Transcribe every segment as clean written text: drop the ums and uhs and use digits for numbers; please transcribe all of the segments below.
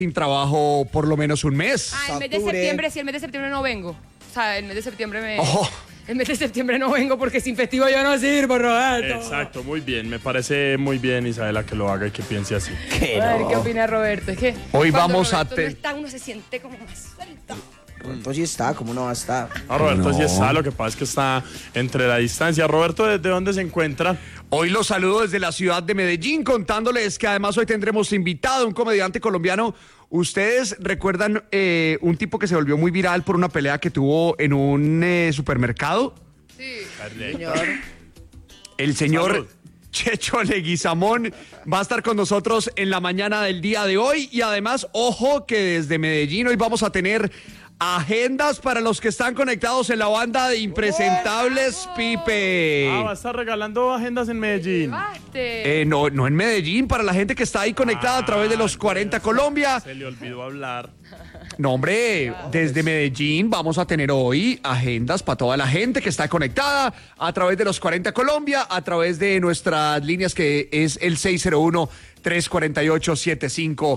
sin trabajo por lo menos un mes. El mes de septiembre, sí, el mes de septiembre no vengo. O sea, el mes de septiembre El mes de septiembre no vengo porque sin festivo yo no sirvo, Roberto. Exacto, muy bien. Me parece muy bien, Isabela, que lo haga y que piense así. A ver, ¿qué opina Roberto? Es que hoy vamos Roberto a... no está, uno se siente como más suelto. Roberto sí está, ¿cómo no va a estar? Roberto sí está, lo que pasa es que está entre la distancia. Roberto, ¿desde dónde se encuentra? Hoy los saludo desde la ciudad de Medellín, contándoles que además hoy tendremos invitado a un comediante colombiano. ¿Ustedes recuerdan un tipo que se volvió muy viral por una pelea que tuvo en un supermercado? Sí. Señor. El señor Salud. Checho Leguizamón va a estar con nosotros en la mañana del día de hoy. Y además, ojo que desde Medellín hoy vamos a tener agendas para los que están conectados en la banda de Impresentables Pipe. Va a estar regalando agendas en Medellín. No en Medellín, para la gente que está ahí conectada a través de los 40 Colombia. Se le olvidó hablar. No, hombre, desde Medellín vamos a tener hoy agendas para toda la gente que está conectada a través de los 40 Colombia, a través de nuestras líneas que es el 601-348-7575.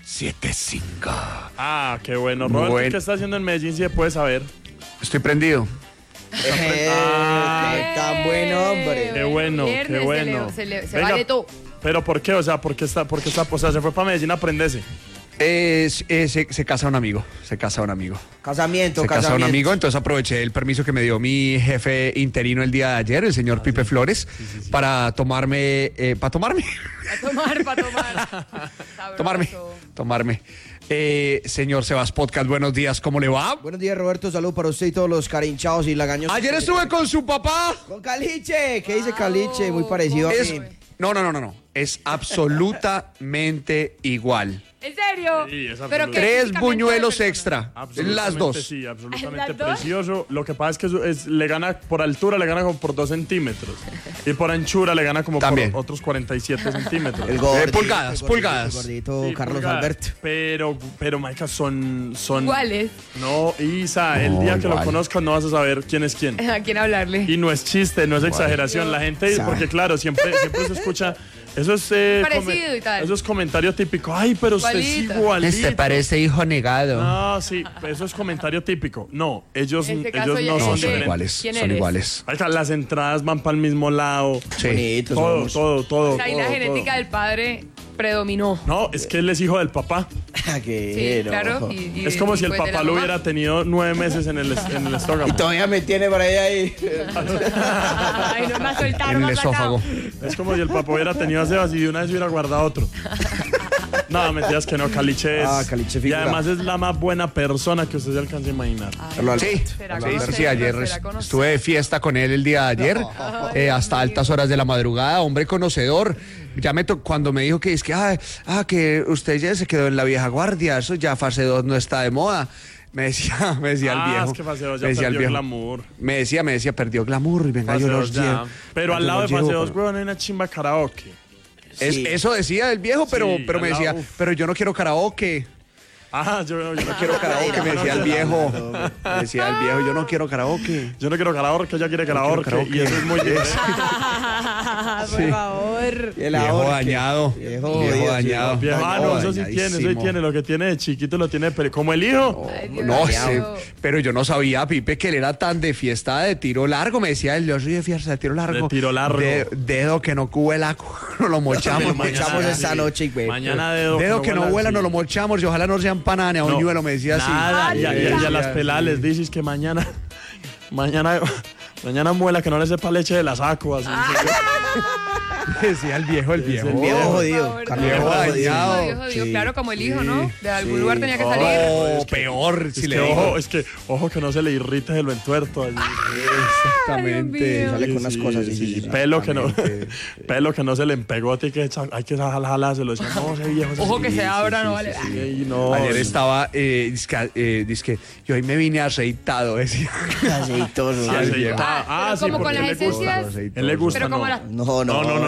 Ah, qué bueno. Roberto, ¿qué está haciendo en Medellín si se puede saber? Estoy prendido. Tan buen hombre. Qué bueno, Viernes, qué bueno. Se Venga, vale todo. ¿Pero por qué? O sea, o sea, se fue para Medellín a aprenderse. Se casa un amigo. Casamiento. Se casa un amigo, entonces aproveché el permiso que me dio mi jefe interino el día de ayer, el señor Pipe Flores, para tomarme. Para tomar. Tomarme. Señor Sebas Podcast, buenos días, ¿cómo le va? Buenos días, Roberto. Salud para usted y todos los carinchados y lagaños. Ayer estuve con su papá. Con Caliche. ¿Qué dice Caliche? Muy parecido a mí. No. Es absolutamente igual. ¿En serio? Sí, es ¿Pero qué? 3 Físicamente buñuelos de persona. extra. Absolutamente Las dos. Sí, absolutamente ¿Las dos? precioso. Lo que pasa es que le gana por altura, le gana como por 2 centímetros. Y por anchura le gana como También. por otros 47 centímetros. El gordito, pulgadas. El gordito Sí, Carlos pulgadas. Alberto. Pero Maica, son... ¿Cuáles? No, Isa, el día que lo igual. conozcas no vas a saber quién es quién. ¿A quién hablarle? Y no es chiste, no es exageración. La gente dice, porque claro, siempre se escucha... Eso es, Parecido y tal. Eso es comentario típico. Ay, pero usted es Igualito. igualito. parece hijo negado. No, sí, eso es comentario típico. No, ellos En este caso, no ya- son No, son diferentes. iguales. ¿Quién Son eres? iguales. Maica, las entradas van para el mismo lado. Sí. Bonitos Todo, somos. todo. O sea, ahí la todo, genética todo. del padre predominó. No, es que él es hijo del papá. ¿Qué? Sí, claro. Y Es como si el pues, de la papá lo mamá. hubiera tenido 9 meses en el estómago. Todavía me tiene por ahí. Ay, no me ha soltado, En no el me ha sacado. esófago. Es como si el papá hubiera tenido a Sebas y de una vez hubiera guardado otro. No, mentiras que no, Caliche es. Caliche y figura. además es la más buena persona que usted se alcanza a imaginar. Sí, ¿Será sí, conocerlo? sí, ayer ¿Será conocerlo? estuve de fiesta con él el día de ayer, hasta altas horas de la madrugada, hombre conocedor. Ya cuando me dijo que es que, que usted ya se quedó en la vieja guardia, eso ya fase 2 no está de moda. Me decía el viejo. Es que Fase 2 ya me decía el perdió viejo. glamour. Me decía, perdió glamour y venga, Fase yo 2 los ya. llevo. Pero al Yo lado de los Fase llevo, 2, weón, hay una chimba karaoke. Sí. Eso decía el viejo, pero Sí, me al decía, lado, uf. pero yo no quiero karaoke. Yo no Quiero karaoke, me decía el viejo. Me decía el viejo, yo no quiero karaoke. Yo no quiero karaoke, ella quiere karaoke. karaoke. Y eso es muy diferente. Por favor. Y el Viejo ahorque. dañado. Viejo Viejo jodido, dañado. Viejo, no, eso sí dañadísimo. tiene. Lo que tiene de chiquito lo tiene, pero como el hijo. Ay, Dios No, mío. pero yo no sabía, Pipe, que él era tan de fiesta de tiro largo. Me decía él, yo soy de fiesta de tiro largo. De tiro largo. Dedo que no cuela, no lo mochamos. Mañana- echamos esta sí. noche, güey. Mañana Dedo que no vuela, no lo mochamos. Y ojalá no sean panane a un ñuelo, me decía así. Nada, Ay, y a ya. las peladas les dices que mañana muela, que no le sepa leche de la saco. Así. Decía el viejo. El viejo Por jodido. favor, Carlos viejo Alberto dañado. jodido. Dios, Dios, Sí. claro, como el hijo, ¿no? De algún Sí. lugar tenía que salir. Oh, peor, si Es le que, digo. ojo que no se le irrite de lo entuerto. Así. Exactamente. Dios Sale con unas cosas así. Sí, sí. pelo que no se le empegote, hay que jalárselo. No, ese viejo. Ojo que se abra, no vale. Sí, no, Ayer sí. estaba, dizque, yo hoy me vine aceitado, decía. Aceitoso. Sí, Aceitado. viejo. Pero como con porque las él le gusta. esencias. Él le gusta, Pero como no. las. No.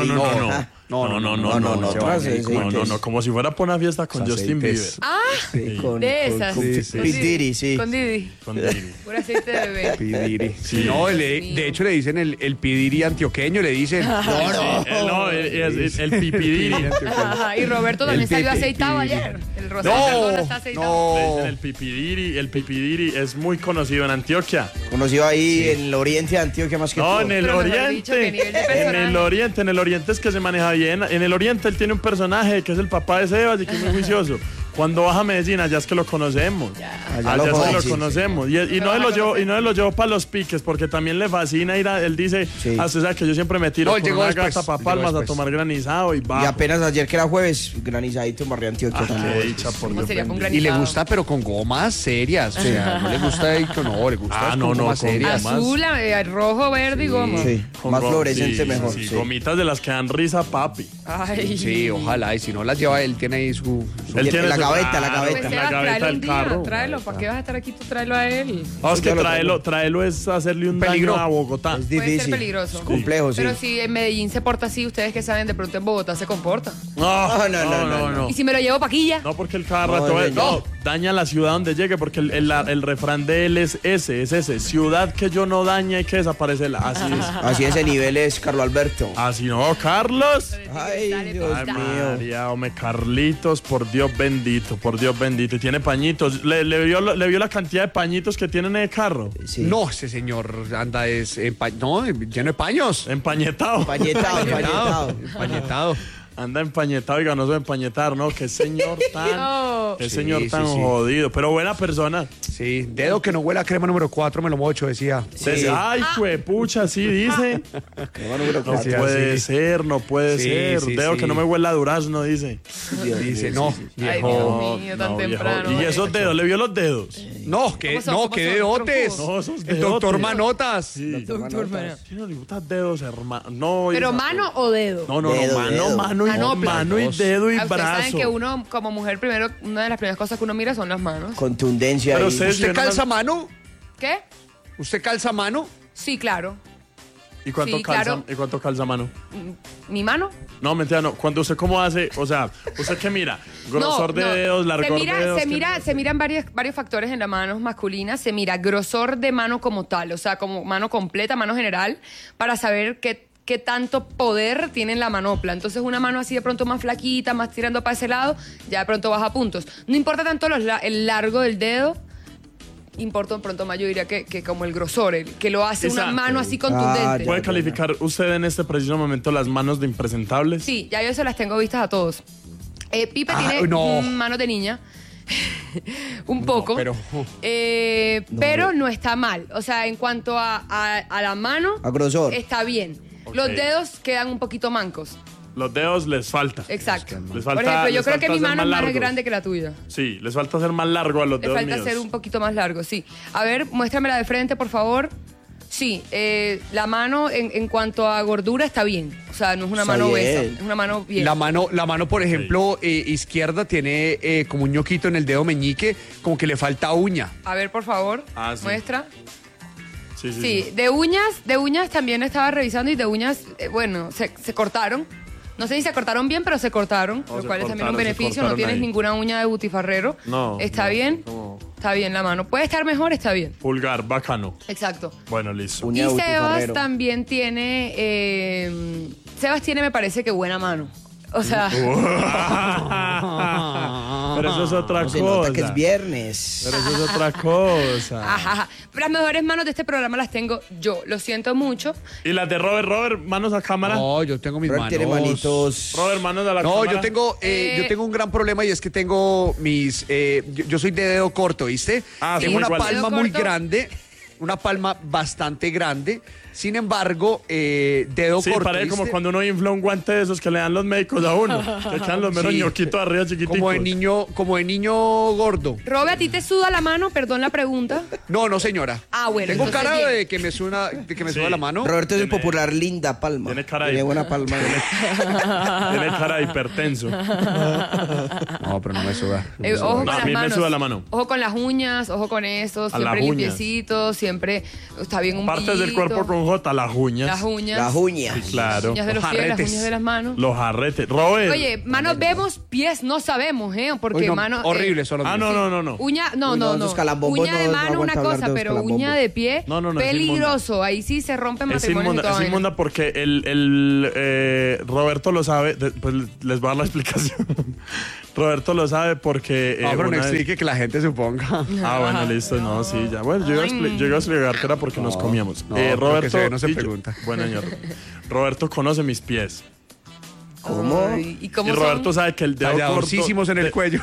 Como si fuera por una fiesta con Justin Bieber. Con- De esas. con Sí. Pete Diddy, sí. Con Didi. Con Diddy. Puro aceite de bebé. Pidiri. Sí. No, Dios mío. de hecho le dicen el Pidiri antioqueño, le dicen. No, es el pipidiri. Ajá, y Roberto también El salió Pepe, aceitado Pidiri. ayer. El el Rosario Cardona está aceitado. Le dicen el pipidiri es muy conocido en Antioquia. Conocido ahí en el oriente de Antioquia más que No, todo. en el Pero mejor oriente. dicho, ¿qué nivel de En personaje? el oriente es que se maneja bien. En el oriente él tiene un personaje que es el papá de Sebas y que es muy juicioso. Cuando baja a Medellín, allá es que lo conocemos. Allá Allá lo es que lo conocen. conocemos. Y no se lo llevo para los piques, porque también le fascina ir a. Él dice, Sí. o sea, que yo siempre me tiro No, con llegó una después, gata para llegó Palmas a después. tomar granizado y va. Y apenas ayer que era jueves, granizadito en Barrio Antioquia también. Qué dicha, por ¿Cómo Dios sería con bendito. Y le granizado? gusta, pero con gomas serias. O sea, no le gusta ahí con no, le gusta con gomas con serias. gomas. Azul, rojo, verde y goma. Sí, Con más go- fluorescente sí, mejor. Sí, sí. gomitas de las que dan risa, papi. Ay. Sí, ojalá. Y si no las lleva, él tiene ahí su... Él tiene la su- gaveta, la claro, gaveta. Pues en Sebas, la gaveta tráelo del un día, carro. tráelo. ¿Para qué vas a estar aquí? Tú tráelo a él. No, es que Yo lo traigo. traerlo es hacerle un Peligro. daño a Bogotá. Es Puede ser difícil. peligroso. Es complejo, sí. Pero si en Medellín se porta así, ustedes que saben, de pronto en Bogotá se comporta. No. ¿Y si me lo llevo paquilla? No, porque el cada No, rato no. daña la ciudad donde llegue, porque el refrán de él es ese. Ciudad que yo no dañe hay que desaparecerla. Así es. Así ese nivel es Carlos Alberto. Así no, Carlos. Ay, Dios Ay, mío. María, hombre, Carlitos, por Dios bendito. Y tiene pañitos. ¿Le vio la cantidad de pañitos que tiene en el carro? Sí. No, ese señor anda lleno de paños. Empañetado. Pañetado. Empañetado. Anda empañetado y ganoso de empañetar, ¿no? Qué señor tan, No. qué Sí, señor sí, tan sí. jodido. Pero buena persona. Sí, dedo que no huele a crema número 4, me lo mocho, decía. Ay, juepucha, sí dice. Crema número No 4. puede sí. ser, no puede Sí, ser. sí, Dedo sí. que no me huela a durazno, dice. Dice, no, Ay, viejo. Dios mío, tan No, viejo. temprano. Y esos dedos, ¿le vio los dedos? No, ¿Cómo son? ¿Cómo qué son? dedotes. ¿Troncudos? No, esos El doctor dedotes. Manotas. Sí. Doctor, mano. Tiene unos putas dedos, hermano. No, ¿Pero hija, mano o dedo? No, Dedo, dedo. mano y dedo y Ah, ustedes saben brazo. que uno, como mujer, primero, una de las primeras cosas que uno mira son las manos. Contundencia. Pero ahí. usted- ¿Usted calza mano? ¿Qué? ¿Usted calza mano? Sí, claro. ¿Y cuánto Sí, calza? claro. ¿Y cuánto calza mano? ¿Mi mano? No, mentira, no. Cuando usted cómo hace, o sea, ¿usted qué mira? Grosor de dedos, largor de dedos. Se miran varios factores en la mano masculina. Se mira grosor de mano como tal, o sea, como mano completa, mano general, para saber qué tanto poder tiene en la manopla. Entonces, una mano así de pronto más flaquita, más tirando para ese lado, ya de pronto baja puntos. No importa tanto el largo del dedo, importa de pronto más, yo diría que como el grosor, que lo hace una Exacto. mano así contundente. Ah, ya. ¿Puede calificar usted en este preciso momento las manos de impresentables? Sí, ya yo se las tengo vistas a todos. Pipe tiene no. manos de niña. Un poco. pero- pero no está mal. O sea, en cuanto a la mano, A grosor. está bien. Ok. Los dedos quedan un poquito mancos. Los dedos les falta. Exacto. Les Por falta- ejemplo, yo les creo que falta mi ser mano es más largos. grande que la tuya. Sí, les falta ser más largo a los Le dedos falta míos. ser un poquito más largo, sí. A ver, muéstramela de frente, por favor. Sí, la mano en cuanto a gordura está bien. O sea, no es una Está mano obesa, bien. es una mano bien. La mano, por ejemplo, izquierda tiene como un ñoquito en el dedo meñique, como que le falta uña. A ver, por favor, Ah, sí. muestra. Sí, sí, Sí, de uñas también estaba revisando y de uñas, bueno, se cortaron. No sé si se cortaron bien, pero se cortaron, No, lo se cual es también cortaron, un se beneficio. No cortaron tienes ahí. ninguna uña de butifarrero. No, ¿Está no, bien? no. Está bien la mano. Puede estar mejor, está bien. Pulgar, bacano. Exacto. Bueno, listo. Uña Y de Sebas butifarrero. también tiene. Sebas tiene, me parece que buena mano. O sea, Pero eso es otra No se cosa. nota que es viernes. Pero eso es otra cosa. ajá. Las mejores manos de este programa las tengo yo. Lo siento mucho. Y las de Robert, manos a cámara. No, yo tengo mis Robert manos. tiene manitos. Robert, manos a la No, cámara. yo tengo un gran problema y es que tengo mis... yo soy de dedo corto, ¿viste? Ah, tengo sí, una igual. palma Dedo muy corto. grande, una palma bastante grande. Sin embargo, dedo Sí, corto, parece como ¿viste? cuando uno infla un guante de esos que le dan los médicos a uno. Que quedan los meros Sí. ñoquitos arriba chiquiticos. Como de niño gordo. Robe, ¿a ti te suda la mano? Perdón la pregunta. No, señora. Ah, bueno, Tengo entonces cara bien. de que me suena, Sí. la mano. Roberto es el Tiene- popular Linda Palma. tiene cara Tiene de- buena palma. Tiene cara de hipertenso. No, pero no me suda. Ojo con No, a las mí me manos. suda la mano. Ojo con las uñas, ojo con eso. A Siempre las uñas. limpiecito, siempre está bien un Partes del cuerpo con J, las uñas. Las uñas. Las uñas. Sí, claro. Uñas de los Los pies, las jarretes. uñas de las manos. Los jarretes. Robert. Oye, manos vemos, pies no sabemos, ¿eh? Porque Uy, no, manos. horribles son los Ah, míos. no. Uña, no, Uy, no, no, no. esos calambombos Uña de no mano una aguanta hablar cosa, de los pero calambombos. uña de pie, No, es peligroso. Ahí sí se rompen Es matrimonios y inmunda, toda es vaina. inmunda porque Roberto lo sabe, pues les voy a dar la explicación. Roberto lo sabe porque... pero no una vez- explique que la gente suponga. Bueno, listo, no, sí, ya. Bueno, yo iba a explicar que era porque nos comíamos. no, porque Roberto... se ve, no se y yo- pregunta. Bueno, señor. Roberto conoce mis pies. ¿Cómo? Ay, ¿y cómo Y Roberto son? sabe que el dedo corto... Talladorcísimos en el cuello.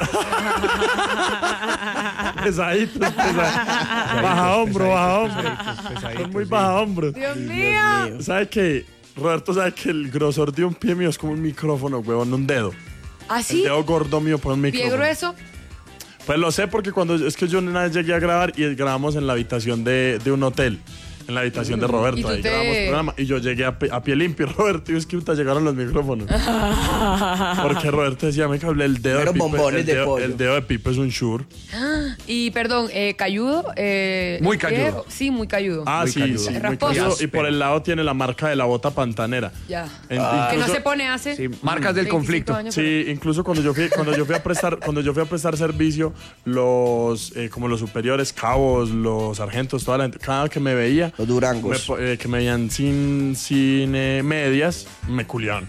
Pesaditos, baja hombro. Son muy baja hombro. Dios mío. Dios mío. ¿Sabe que Roberto sabe que el grosor de un pie mío es como un micrófono, huevón, un dedo? El ¿Así? dedo gordo mío por un ¿Pie micrófono. grueso? Pues lo sé porque es que yo una vez llegué a grabar y grabamos en la habitación de un hotel. En la habitación de Roberto, ¿Y tú ahí te- grabamos programa. Y yo llegué a pie limpio, Roberto, y es que puta, llegaron los micrófonos. Porque Roberto decía, me cablé el dedo Pero de Pipe. bombones El de dedo, pollo. el dedo de Pipe es un shure. Y perdón, cayudo. Muy ¿el cayudo. pie? Sí, muy cayudo. Ah, Muy sí, cayudo. sí, muy Rasposo. cayudo. Y por el lado tiene la marca de la bota pantanera. Ya. En- Que no incluso- se pone hace. Sí, marcas del 25 conflicto. años, Sí, incluso cuando yo fui a prestar servicio, como los superiores, cabos, los sargentos, toda la gente, cada que me veía, Los durangos. que me veían sin medias, me culiaban.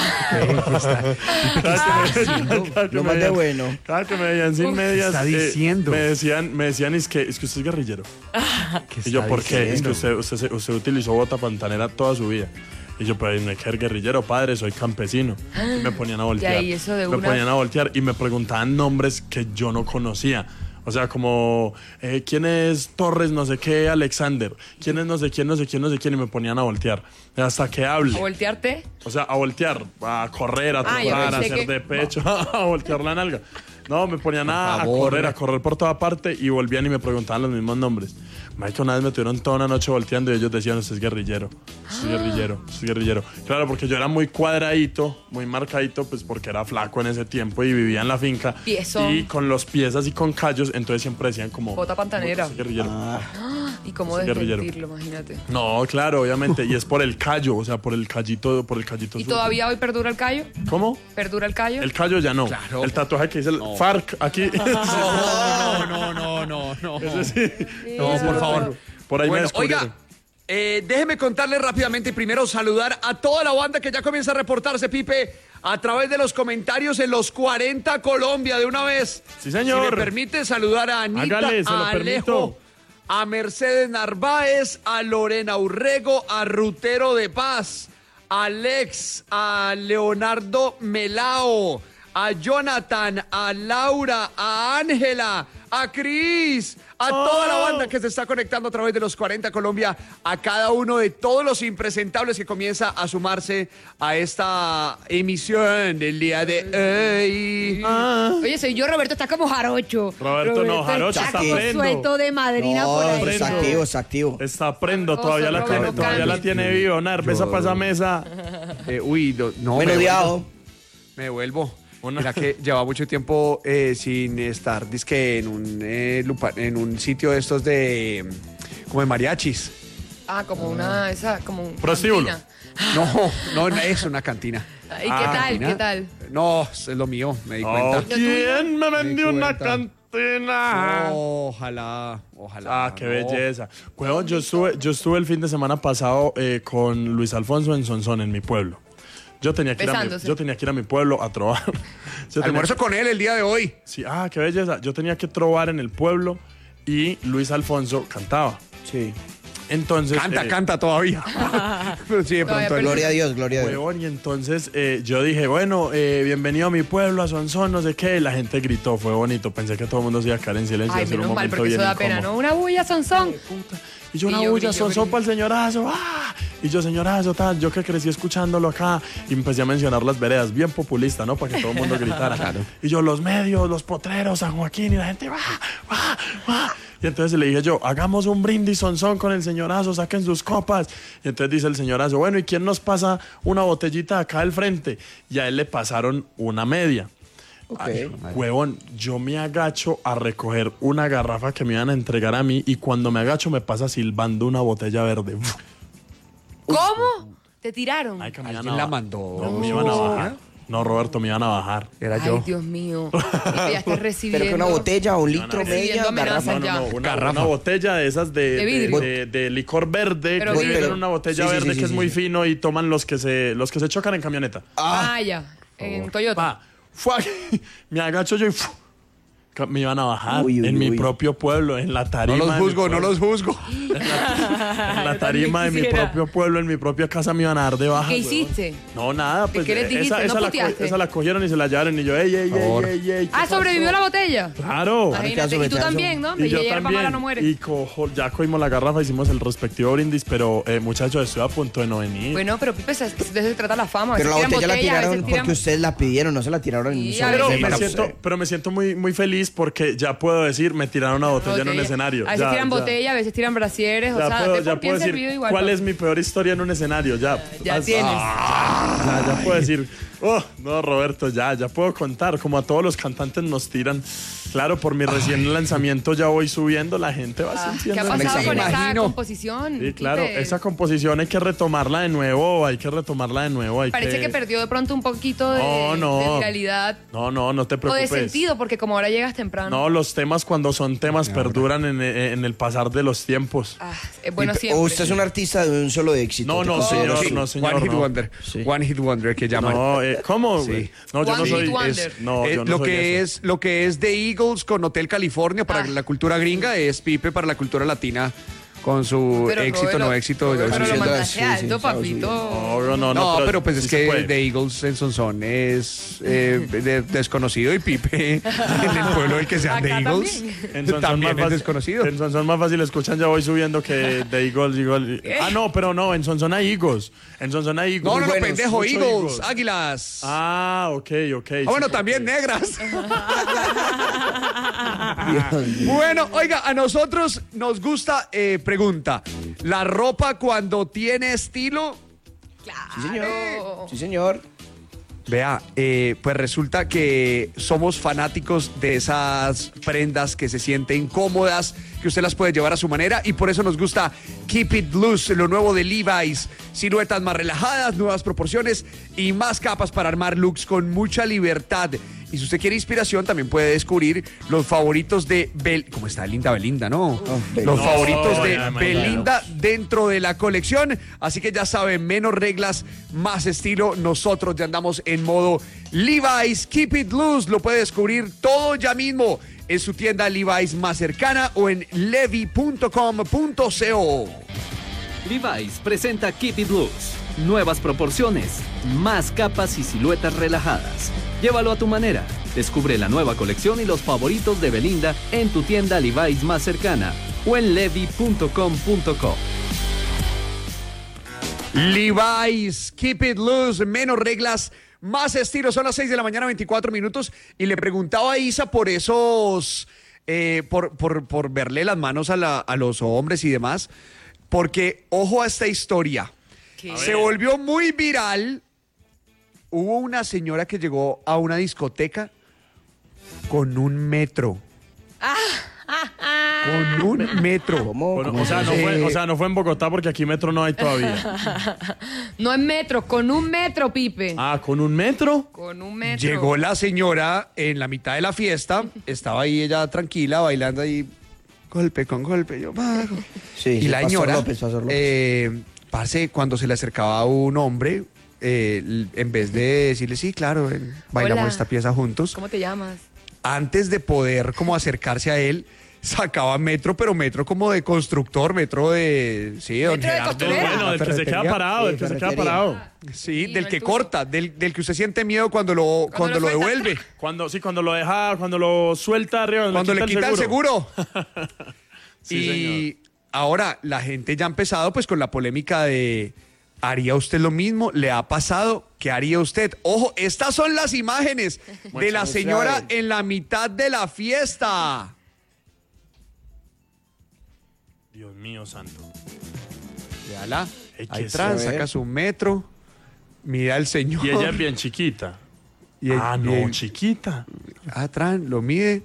Lo más de bueno. Cada que me veían sin medias, está diciendo? me decían es que usted es guerrillero. Y yo, ¿por qué? Es que usted utilizó bota pantanera toda su vida. Y yo, pero no hay que ser guerrillero, padre, soy campesino. Y me ponían a voltear. ahí eso de me una- ponían a voltear y me preguntaban nombres que yo no conocía. O sea, como, ¿quién es Torres no sé qué Alexander? ¿Quién es no sé quién? Y me ponían a voltear. Hasta que hable. ¿A voltearte? O sea, a voltear, a correr, a Ah, yo trotar, a pensé hacer que- de pecho, a voltear la nalga. No, me ponían a favor. correr por toda parte y volvían y me preguntaban los mismos nombres. Mike, una vez me tuvieron toda una noche volteando y ellos decían, usted es guerrillero, usted es guerrillero. Claro, porque yo era muy cuadradito, muy marcadito, pues porque era flaco en ese tiempo y vivía en la finca. Piezón. Y con los pies así con callos, entonces siempre decían como... Bota pantanera. "Usted es guerrillero". ¿Y cómo Sí, guerrillero. desmentirlo? Imagínate. No, claro, obviamente. Y es por el callo, o sea, por el callito ¿Y sur. todavía hoy perdura el callo? ¿Cómo? ¿Perdura el callo? El callo ya no. Claro. El tatuaje que dice el FARC aquí. No. Ese sí. No, por favor. Por ahí me Bueno, descubrieron. oiga, déjeme contarle rápidamente, primero saludar a toda la banda que ya comienza a reportarse, Pipe, a través de los comentarios en los 40 Colombia de una vez. Sí, señor. Si me permite saludar a Anita, Hágale, se lo a Alejo, permito. a Mercedes Narváez, a Lorena Urrego, a Rutero de Paz, a Alex, a Leonardo Melao, a Jonathan, a Laura, a Ángela, a Cris, a toda la banda que se está conectando a través de los 40 Colombia, a cada uno de todos los impresentables que comienza a sumarse a esta emisión del día de hoy. Oye, soy yo, Roberto, está como jarocho. Roberto, no, jarocho, está como prendo. suelto de madrina por ahí. No, es activo. Está prendo, Roberto, todavía Roberto, la tiene viva. Una cerveza para esa mesa. Uy, no, Menudeado. me vuelvo. Una- Mira que lleva mucho tiempo sin estar, dizque en un sitio de estos de como de mariachis. Ah, como como un Prostíbulo. cantina. No es una cantina. ¿Y qué tal? Cantina. ¿Qué tal? No, es lo mío, me di Oh, cuenta. ¿quién me vendió Me di una cuenta. cantina? Ojalá. Ah, qué no. belleza. Huevón, yo estuve el fin de semana pasado con Luis Alfonso en Sonsón, en mi pueblo. Yo tenía que ir a mi pueblo a trobar. Yo tenía- Almuerzo con él el día de hoy. Sí, qué belleza. Yo tenía que trobar en el pueblo y Luis Alfonso cantaba. Sí. Entonces. Canta todavía. Pero sí, de Todavía pronto. Gloria a Dios, gloria a Dios. Huevón, y entonces yo dije, bueno, bienvenido a mi pueblo, a Sonsón, no sé qué. Y la gente gritó, fue bonito. Pensé que todo el mundo se iba a quedar en silencio. Ay, iba a ser un menos mal, momento porque eso bien da pena, incómodo. ¿no? Una bulla, Sonsón. Y yo una Y yo bulla, grito, Sonsón grito. para el señorazo. ¡Ah! Y yo, señorazo, tal. Yo que crecí escuchándolo acá. Y empecé a mencionar las veredas, bien populista, ¿no? Para que todo el mundo gritara. Y yo, los medios, los potreros, San Joaquín. Y la gente, ¡va! ¡va! ¡va! Y entonces le dije yo, hagamos un brindis Sonsón con el señorazo, saquen sus copas. Y entonces dice el señorazo, bueno, ¿y quién nos pasa una botellita acá al frente? Y a él le pasaron una media. Ok. Ay, huevón, yo me agacho a recoger una garrafa que me iban a entregar a mí y cuando me agacho me pasa silbando una botella verde. ¿Cómo? ¿Te tiraron? Ay, que me iban ¿Alguien a la ba- mandó? No, me iban a bajar. No, Roberto, me iban a bajar. Era Ay, yo. Dios mío. Y te ya estás recibiendo. Pero que una botella, un litro, Recibiendo media, amenazas garrafa. ya. Una botella de esas De vidrio. de licor verde, Pero que vidrio. tienen una botella Sí, sí, verde sí, que es sí, muy sí. fino y toman los que se chocan en camioneta. Ah, ya. En Toyota. Pa, ¡Fuck! Me agacho yo y me iban a bajar Uy, uy, en mi uy. propio pueblo, en la tarima. No los de mi juzgo, no pueblo. los juzgo. En la Yo tarima de también mi quisiera. propio pueblo, en mi propia casa me iban a dar de baja. ¿Qué huevón. hiciste? No, nada, pues qué les dijiste? ¿No puteaste? esa la cogieron y se la llevaron y yo, ey, favor. ¿qué ¿Sobrevivió pasó? la botella? Claro. Imagínate. Y tú también, ¿no? Y yo hierba también. mala no muere. Y ya cogimos la garrafa, hicimos el respectivo brindis, pero muchachos, estoy a punto de no venir. Bueno, pero Pipe, de eso se trata la fama. A Pero la veces tiran botella la botellas, a tiraron veces tiran- porque ustedes la pidieron, no se la tiraron en un Sí, solo a pero, veces- escenario. pero me siento muy, muy feliz porque ya puedo decir, me tiraron una botella en un escenario. A veces Ya, tiran ya. botella, a veces tiran brasieres. O sea, puedo, te ya por puedo bien servido decir igual. cuál ¿no? es mi peor historia en un escenario. Ya tienes. Ya puedo decir, oh, no, Roberto, ya puedo contar. Como a todos los cantantes nos tiran. Claro, por mi recién lanzamiento ya voy subiendo, la gente va ¿Qué sintiendo. ha Me pasado con esa imagino. composición? Sí, claro, Pipe? esa composición hay que retomarla de nuevo, Parece que perdió de pronto un poquito de, No. de viralidad No te o de preocupes. sentido, porque como ahora llegas temprano. No, los temas cuando son temas perduran en el pasar de los tiempos. Es bueno siempre. O usted es un artista de un solo éxito. No, ¿te no, considera señor, así? no, señor. One Hit no. Wonder. Sí. One Hit Wonder que llaman. No, ¿cómo? Sí. güey? No, yo One no Hit soy. Wonder. No, yo no lo soy que eso. es lo que es The Eagles con Hotel California para la cultura gringa es Pipe para la cultura latina con su Pero éxito, Robelo- no éxito. Robelo yo lo estoy diciendo mandaste sí, alto, sí, papito. No, pero pues sí es se que puede. The Eagles en Sonsón es desconocido y Pipe en el pueblo del que sean The Acá Eagles también. En Sonsón también más es fácil- desconocido. En Sonsón más fácil escuchan, ya voy subiendo que de Eagles. Ah, no, pero no, en Sonsón hay Eagles. En Sonsón hay Eagles. No, Muy no, buenos, pendejo, mucho Eagles, águilas. Ah, ok. Bueno, sí, también ok. negras. Dios mío. Bueno, oiga, a nosotros nos gusta, pregunta, ¿la ropa cuando tiene estilo? Sí, señor. Sí, señor. Vea, pues resulta que somos fanáticos de esas prendas que se sienten cómodas, que usted las puede llevar a su manera y por eso nos gusta Keep It Loose, lo nuevo de Levi's. Siluetas más relajadas, nuevas proporciones y más capas para armar looks con mucha libertad. Y si usted quiere inspiración, también puede descubrir los favoritos de ¿cómo está Linda Belinda, no? Belinda. Los favoritos No, de ya, Belinda dentro de la colección. Así que ya saben, menos reglas, más estilo. Nosotros ya andamos en modo Levi's Keep It Loose. Lo puede descubrir todo ya mismo en su tienda Levi's más cercana o en levi.com.co. Levi's presenta Keep It Loose. Nuevas proporciones, más capas y siluetas relajadas. Llévalo a tu manera. Descubre la nueva colección y los favoritos de Belinda en tu tienda Levi's más cercana o en levi.com.co. Levi's Keep It Loose, menos reglas, más estilo. Son las 6 de la mañana, 24 minutos. Y le preguntaba a Isa por esos, por verle las manos a los hombres y demás. Porque, ojo a esta historia. ¿Qué? Se volvió muy viral. Hubo una señora que llegó a una discoteca con un metro. Con un metro. ¿Cómo? Bueno, ¿Cómo o sea, es no eso? fue en Bogotá porque aquí metro no hay todavía. No en metro, con un metro, Pipe. Ah, ¿con un metro? Con un metro. Llegó la señora en la mitad de la fiesta. Estaba ahí ella tranquila, bailando ahí. Golpe con golpe. Yo bajo. Sí, Y sí, la Pastor señora, López. parce, cuando se le acercaba a un hombre, en vez de decirle, sí, claro, bailamos Hola. esta pieza juntos, ¿Cómo te llamas? antes de poder como acercarse a él, sacaba metro, pero metro como de constructor, metro de... Sí, don Metro de Gerardo, costurera. la Bueno, del que se queda ferretería. parado, del que se queda ferretería. parado. Sí, Sí, del no que el tuyo. corta, del que usted siente miedo cuando lo Cuando lo devuelve, Cuando lo deja, cuando lo suelta arriba, cuando le quita el seguro. Sí, Y ahora la gente ya ha empezado pues con la polémica de ¿haría usted lo mismo? ¿Le ha pasado? ¿Qué haría usted? Ojo, estas son las imágenes de la señora suave. en la mitad de la fiesta. Dios mío santo. Véala, Hay que ahí atrás, saber. saca su metro, mira al señor. Y ella es bien chiquita. Y el- y no, el- chiquita. atrás, lo mide.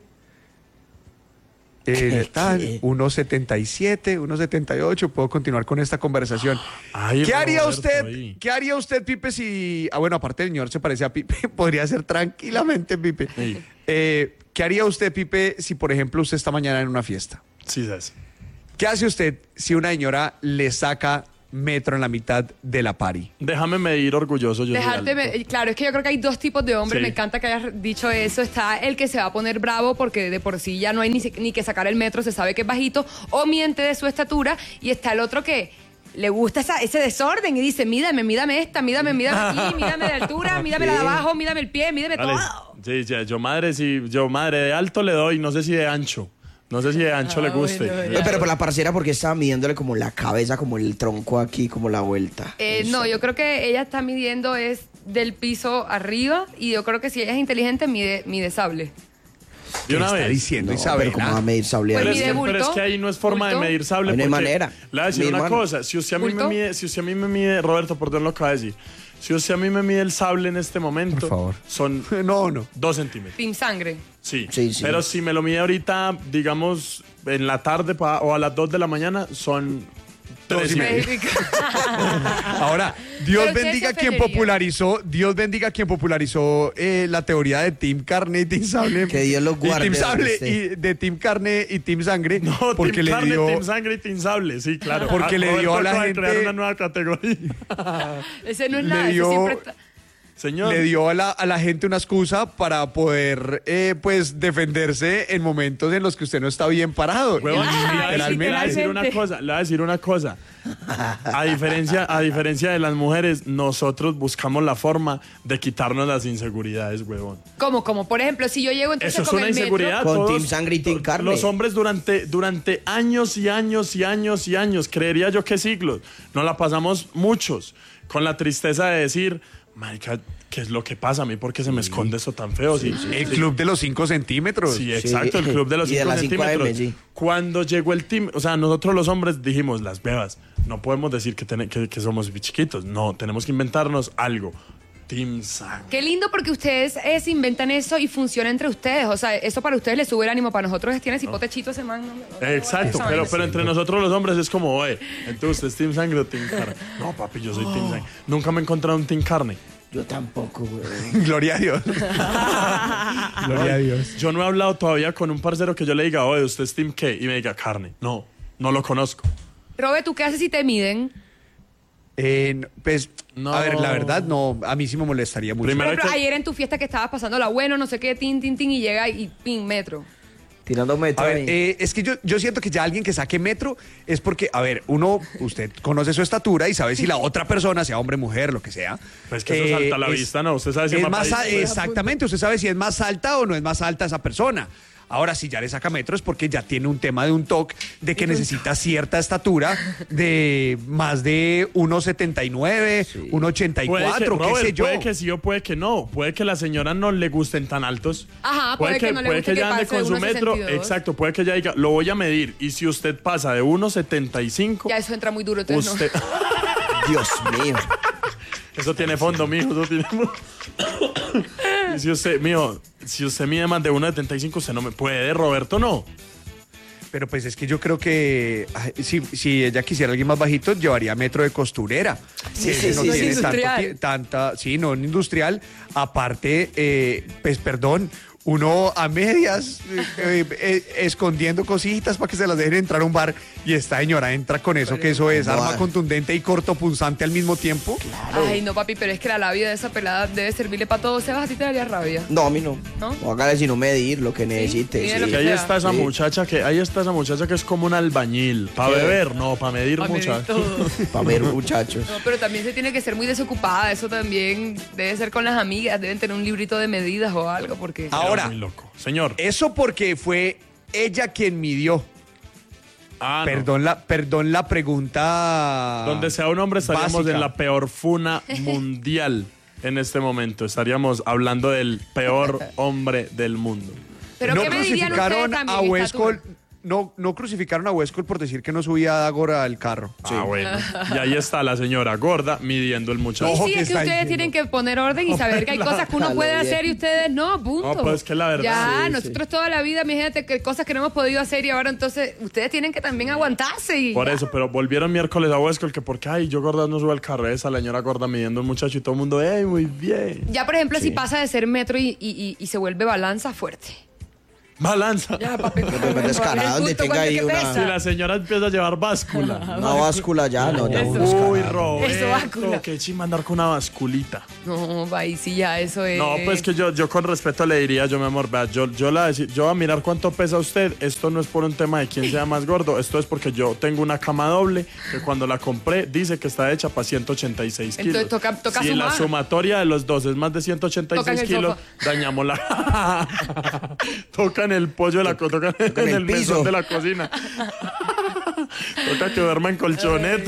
Está ¿Qué? 1.77, 1.78. Puedo continuar con esta conversación. Ay, ¿Qué haría Roberto, usted? ahí. ¿Qué haría usted, Pipe, si... Ah, bueno, aparte el señor se parece a Pipe, podría ser tranquilamente Pipe. Sí. ¿Qué haría usted, Pipe, si, por ejemplo, usted está mañana en una fiesta? Sí, ¿sabes? ¿Qué hace usted si una señora le saca metro en la mitad de la pari. Déjame medir orgulloso. Yo soy alto. Claro, es que yo creo que hay dos tipos de hombres. Sí. Me encanta que hayas dicho eso. Está el que se va a poner bravo porque de por sí ya no hay ni que sacar el metro, se sabe que es bajito, o miente de su estatura. Y está el otro que le gusta ese desorden y dice, mídame esta, mídame aquí, mídame de altura, mídame la de abajo, mídame el pie, mídame Vale. todo. Sí, yo madre de alto le doy, no sé si de ancho. No sé si de ancho le guste. bueno, Oye, pero por la parcera, porque estaba midiéndole como la cabeza, como el tronco aquí, como la vuelta. No, yo creo que ella está midiendo es del piso arriba y yo creo que si ella es inteligente mide sable. De una ¿Qué está vez. diciendo No, Isabela? pero ¿cómo va a medir sable? Pues ahí? mide bulto. Pero es que ahí no es forma de bulto. medir sable. Ahí no hay porque manera. Le voy a decir Mi una hermano. cosa. Si usted a mí me ¿Bulto? mide, si usted a mí me mide, Roberto, perdón lo que va a decir. Si usted a mí me mide el sable en este momento, Por favor. son No. 2 centímetros. Team sangre. Sí. Sí, sí. Pero si me lo mide ahorita, digamos, en la tarde o a las 2 de la mañana, son 3 y medio. Ahora, Dios Pero usted bendiga se quien popularizó la teoría de Team Carne y Team Sable. Que Dios los guarde Y Team Sable donde esté. y de Team Carne y Team Sangre. No, porque Team le Carne, dio Team Sangre y Team Sable, sí, claro. Porque le dio a la acaba de gente- crear una nueva categoría. Ese no es Le nada, dio- ese siempre está... Señor. le dio a la gente una excusa para poder pues defenderse en momentos en los que usted no está bien parado. Huevón, le voy a decir una literalmente. cosa, le voy a decir una cosa. A diferencia de las mujeres, nosotros buscamos la forma de quitarnos las inseguridades, huevón. Como por ejemplo, si yo llego entonces Eso es con una el metro, inseguridad. Con todos- Team Sangre y Team Carne. Los hombres durante años y años y años y años, creería yo que siglos, nos la pasamos muchos con la tristeza de decir, marica, ¿qué es lo que pasa a mí? ¿Por qué se me esconde eso tan feo? Sí, El club de los 5 centímetros. Sí, exacto, el club de los Y de 5 las 5 AM, centímetros. sí. Cuando llegó el team, o sea, nosotros los hombres dijimos, las bebas, no podemos decir que somos chiquitos, no, tenemos que inventarnos algo. Team Sangre. qué lindo porque ustedes se inventan eso y funciona entre ustedes. O sea, eso para ustedes les sube el ánimo. Para nosotros tiene cipotechito ese man. Exacto, Esa pero vaina. entre nosotros los hombres es como, oye, entonces usted es Team Sangre o Team Carne. No, papi, yo soy Team Sangre. Nunca me he encontrado un Team Carne. Yo tampoco, güey. Gloria a Dios. Gloria a Dios. Yo no he hablado todavía con un parcero que yo le diga, oye, ¿usted es Team qué? Y me diga, carne. No lo conozco. Robe, ¿tú qué haces si te miden? Pues, No. a ver, la verdad, no, a mí sí me molestaría mucho. Por Primero- ejemplo, que- ayer en tu fiesta que estabas pasándola bueno, no sé qué, tin, y llega y pin, metro. Tirando metro A ver, ahí. es que yo siento que ya alguien que saque metro es porque, a ver, usted conoce su estatura y sabe si la otra persona, sea hombre, mujer, lo que sea. Pues que eso salta a la vista, ¿no? Usted sabe si es es más mamadísimo. exactamente, usted sabe si es más alta o no es más alta esa persona. Ahora, si ya le saca metro es porque ya tiene un tema de un toque de que necesita cierta estatura de más de 1,79, 1,84, qué sé yo. Puede que sí o puede que no. Puede que a la señora no le gusten tan altos. Ajá, puede que no le guste que ella ande pase de con su metro. 1,62. Exacto, puede que ella diga, lo voy a medir. Y si usted pasa de 1,75, Ya eso entra muy duro, entonces usted... Dios mío. Eso tiene fondo, mijo. Eso tiene fondo. Y si usted mide más de 1,75, usted no me puede, Roberto, no. Pero pues es que yo creo que ay, si ella quisiera alguien más bajito, llevaría metro de costurera. Sí, Ese sí, no sí, tiene sí. tanto Industrial. tanta, sí, no en industrial. Aparte, pues perdón, uno a medias escondiendo cositas para que se las dejen entrar a un bar y esta señora entra con eso, que eso es no, arma contundente y cortopunzante al mismo tiempo. Ay, no, papi, pero es que la labia de esa pelada debe servirle para todo. Sebas, a ti te daría rabia. No, a mí no. ¿No? No hágale sino medir lo que necesite. Mide sí. lo Que ahí sea. está esa Sí. muchacha que es como un albañil. Para ¿Qué? beber, no, para medir Pa' medir muchachos. todo. Para ver, muchachos. No, pero también se tiene que ser muy desocupada. Eso también debe ser con las amigas. Deben tener un librito de medidas o algo, porque... Ahora, Muy loco. Señor. eso porque fue ella quien midió. Ah, no. Perdón la pregunta. Donde sea un hombre estaríamos básica. en la peor funa mundial en este momento. Estaríamos hablando del peor hombre del mundo. ¿Pero no qué me dirían ustedes crucificaron también? a Westcol, estatura? no crucificaron a Westcol por decir que no subía a Dagora al carro. Ah, bueno. Y ahí está la señora gorda midiendo el muchacho. Ojo Sí, que es que está ustedes diciendo. tienen que poner orden y saber que hay cosas que uno Claro, puede bien. hacer y ustedes no, punto. No, pues, que la verdad, Ya, sí, nosotros toda la vida, imagínate, que cosas que no hemos podido hacer y ahora entonces ustedes tienen que también aguantarse. Y Por ya. eso, pero volvieron miércoles a Huescol que porque, ay, yo gorda no sube al carro. Esa la señora gorda midiendo el muchacho y todo el mundo, ey, muy bien. Ya, por ejemplo, si pasa de ser metro y se vuelve balanza fuerte. Balanza. Ya, papi. Pero descarado, donde tenga ahí una- Si la señora empieza a llevar báscula. Una báscula ya, no, ya. Eso. Uy, Eso, Roberto, báscula. qué chimba andar con una basculita. No, ahí sí ya, eso es. No, pues que yo con respeto le diría, yo mi amor, vea, yo voy a mirar cuánto pesa usted. Esto no es por un tema de quién sea más gordo, esto es porque yo tengo una cama doble que cuando la compré dice que está hecha para 186 kilos. Entonces toca si sumar. la sumatoria de los dos es más de Toca en 186 el kilos, dañamos la... Tocan el pollo de la tocan en el piso. mesón de la cocina. Toca que duerma en colchoneta.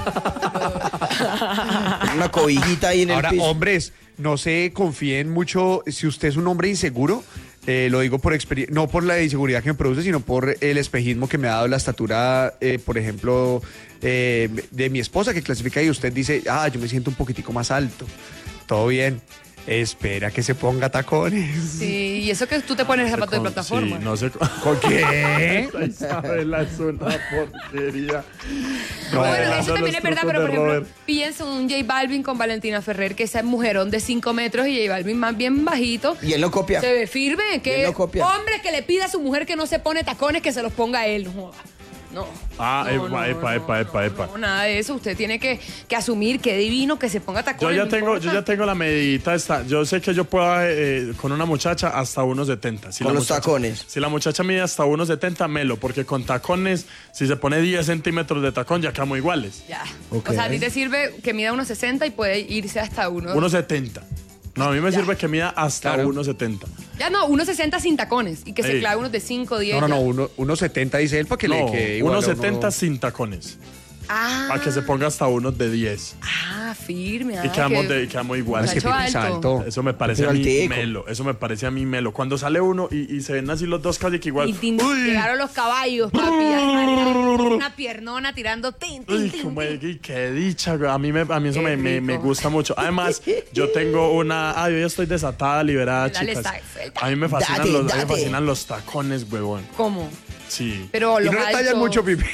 Una cobijita ahí en el Ahora, piso. hombres, no se confíen mucho. Si usted es un hombre inseguro, lo digo por experiencia, no por la inseguridad que me produce, sino por el espejismo que me ha dado la estatura, por ejemplo, de mi esposa, que clasifica y usted dice, yo me siento un poquitico más alto. Todo bien. Espera que se ponga tacones. Sí, y eso que tú te pones zapatos de plataforma. Sí, no sé. ¿Con qué? Isabela es una porquería. No, Bueno, Revelando eso también los es verdad, trucos pero por de ejemplo, Robert. pienso en un J Balvin con Valentina Ferrer, que es un mujerón de 5 metros y J Balvin más bien bajito. Y él lo copia. Se ve firme, Y él que lo copia. hombre que le pida a su mujer que no se pone tacones, que se los ponga él. No joda. No. Ah, No, epa. No, nada de eso. Usted tiene que asumir que divino que se ponga Yo tacones. ya no tengo, importa. yo ya tengo la medidita esta. Yo sé que yo puedo con una muchacha hasta 1.70. Si Con la los muchacha- tacones. Si la muchacha mide hasta 1.70, melo, porque con tacones, si se pone 10 centímetros de tacón, ya quedamos iguales. Ya. Ok. O sea, a ti te sirve que mida 1,60 y puede irse hasta 1.70. No, a mí me sirve que mida hasta Claro. 1.70. Ya no, 1,60 sin tacones y que se Ey. clave unos de 5, 10. No, ya. 1.70 dice él para que No, le quede igual a 1.70 uno. sin tacones. Ah, Para que se ponga hasta unos de 10. firme. Y quedamos iguales. Es que Muchacho Pipe es alto. alto. Eso me parece Pero a mí altico. melo. Eso me parece a mí melo. Cuando sale uno y se ven así los dos casi que igual. Y Uy, llegaron los caballos, papi. Una piernona tirando tin, tin, uy, tin, como tin. y qué dicha, güey. A mí eso Qué me rico. gusta mucho. Además, yo tengo una. Yo ya estoy desatada, liberada, Dale, chicas. suelta. A mí me fascinan, Date, a mí me date. fascinan los tacones, huevón. ¿Cómo? Sí. Pero Y los no le tallan altos- mucho, Pipe.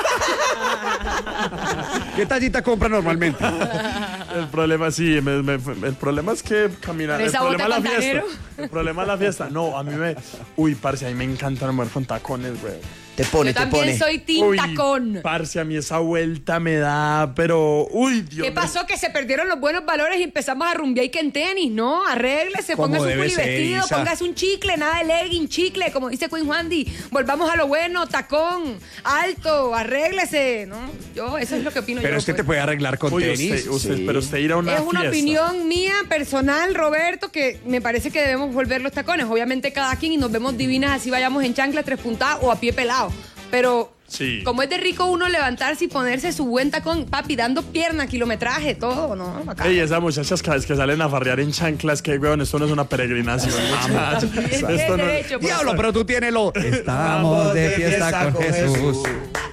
¿Qué tallita compra normalmente? El problema sí, el problema es que caminar. ¿Pero El esa problema es bota la fiesta. pantanero? El problema es la fiesta. No, a mí me. Uy, parce, a mí me encanta una mujer con tacones, güey. Te pone, Yo te también pone. soy team Uy, tacón. parce, a mí esa vuelta me da, pero. Uy, Dios ¿Qué mío. pasó? Que se perdieron los buenos valores y empezamos a rumbear y que en tenis, ¿no? Arréglese, Como póngase un debe ser, vestido, Isa. póngase un chicle, nada de legging, chicle, como dice Queen Juandi. Volvamos a lo bueno, tacón, alto, arréglese, ¿no? Eso es lo que opino Pero yo. es que te pues. puede arreglar con Uy, tenis. pero usted ir a una Es una fiesta. opinión mía, personal, Roberto, que me parece que debemos volver los tacones. Obviamente cada quien y nos vemos divinas así vayamos en chancla, 3 puntadas o a pie pelado. Pero Sí. como es de rico uno levantarse y ponerse su buen tacón, papi, dando pierna, kilometraje, todo, ¿no? Acá. Ey, esas muchachas que salen a farrear en chanclas, que weón, esto no es una peregrinación. muchachos. Es Esto no derecho, pues. Diablo, pero tú tienes lo. Estamos de fiesta con Jesús.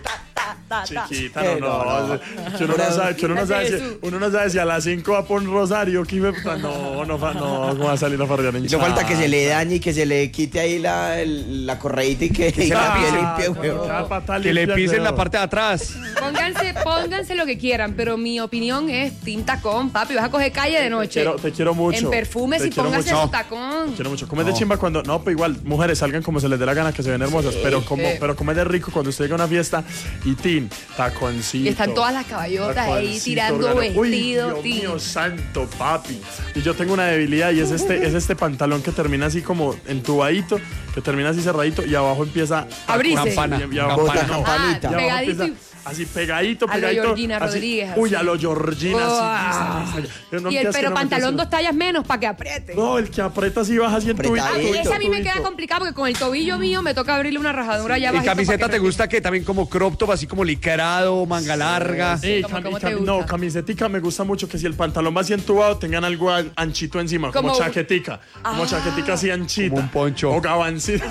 Chiquita, no. Que uno no Gracias, sabe Jesús. si, uno no sabe si a las 5 va por un rosario. No va a salir a farrear en Y no falta que se chanclas. le dañe y que se le quite ahí la correíta y que se y la la pise. limpie, weón. Cada pata Que le limpia, pisen la weón. parte de atrás. Pónganse lo que quieran, pero mi opinión es team tacón, papi. Vas a coger calle de noche. Te quiero mucho. En perfumes Te y quiero póngase mucho. su tacón. Te quiero mucho. Como es de chimba cuando. No, pues igual, mujeres salgan como se les dé la gana, que se ven hermosas. Pero como es de rico cuando usted llega a una fiesta y tin, taconcito. Y están todas las caballotas ahí taconcito, tirando organo. Uy, vestido, Dios tin. mío santo, papi. Y yo tengo una debilidad y es este pantalón que termina así como entubadito, que termina así cerradito y abajo empieza Abrirse. Campana. Y abajo, Bota no, campanita. y abajo Pegadito empieza así pegadito, A lo pegadito. Georgina así. Rodríguez, Uy, así. a lo Georgina, Uah. así. Yo no Y me quedas que pero no me pantalón quedas- 2 tallas menos para que apriete. No, el que aprieta así baja así en tubito. Apretadito. Ese a mí me queda complicado porque con el tobillo mío me toca abrirle una rajadura allá ¿Y abajo. camiseta te gusta que también como crop top, así como licarado, manga larga? Sí, ¿Cómo te gusta? no, camisetica me gusta mucho que si el pantalón va así entubado tengan algo anchito encima, como Como- chaquetica. Como chaquetica así anchita. Como un poncho. O gabancito.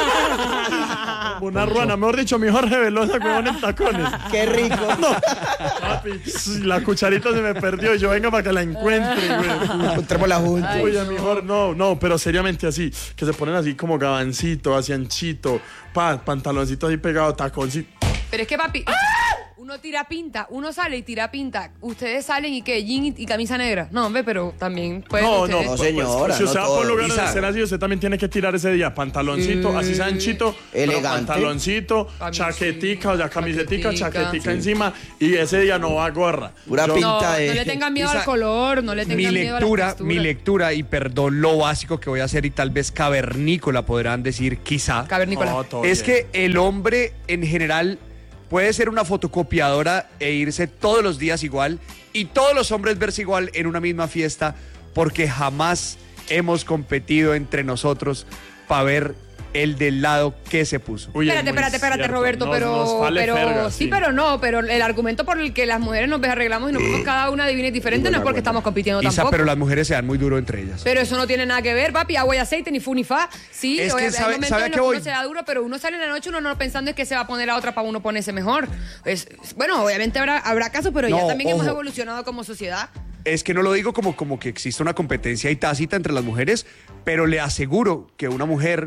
Como una ruana, mejor dicho, mi Jorge Velosa con en tacones. Qué rico. Papi, la cucharita se me perdió y yo venga para que la encuentre, güey. Encontrémosla juntos. Oye, mejor no, pero seriamente así, que se ponen así como gabancito, así anchito, pantaloncito así pegado, taconcito. Pero es que, papi, Uno tira pinta, uno sale y tira pinta. Ustedes salen y ¿qué? Jean y camisa negra. No, hombre, pero también pueden ustedes. no, señora, Si usted no va por todo. lugares de Isa. ser así, usted también tiene que tirar ese día pantaloncito, así sea anchito, pero Elegante. pantaloncito, Camisita, chaquetica, o sea, camisetica, chaquetica. chaquetica encima, y ese día no va gorra. Pura Yo- pinta. No de- le tengan miedo Isa, al color, no le tengan miedo a la textura. Mi lectura, y perdón lo básico que voy a hacer y tal vez cavernícola podrán decir quizá, Cavernícola. No, todo es bien. que el hombre en general puede ser una fotocopiadora e irse todos los días igual y todos los hombres verse igual en una misma fiesta porque jamás hemos competido entre nosotros para ver el del lado que se puso. Uy, es Espérate, muy espérate, cierto. Roberto, Nos pero vale ferga, sí, pero no, pero el argumento por el que las mujeres nos arreglamos y nos vemos cada una divina y diferente no es porque estamos compitiendo Isa, tampoco. pero las mujeres se dan muy duro entre ellas. Pero eso no tiene nada que ver, papi, agua y aceite, ni fu ni fa. Sí, Es que hay sabe- momentos ¿sabe a en qué los que voy? uno se da duro, pero uno sale en la noche, uno no pensando en que se va a poner a otra para uno ponerse mejor. Bueno, obviamente habrá casos, pero ya No, también hemos ojo. evolucionado como sociedad. Es que no lo digo como que existe una competencia y tácita entre las mujeres, pero le aseguro que una mujer,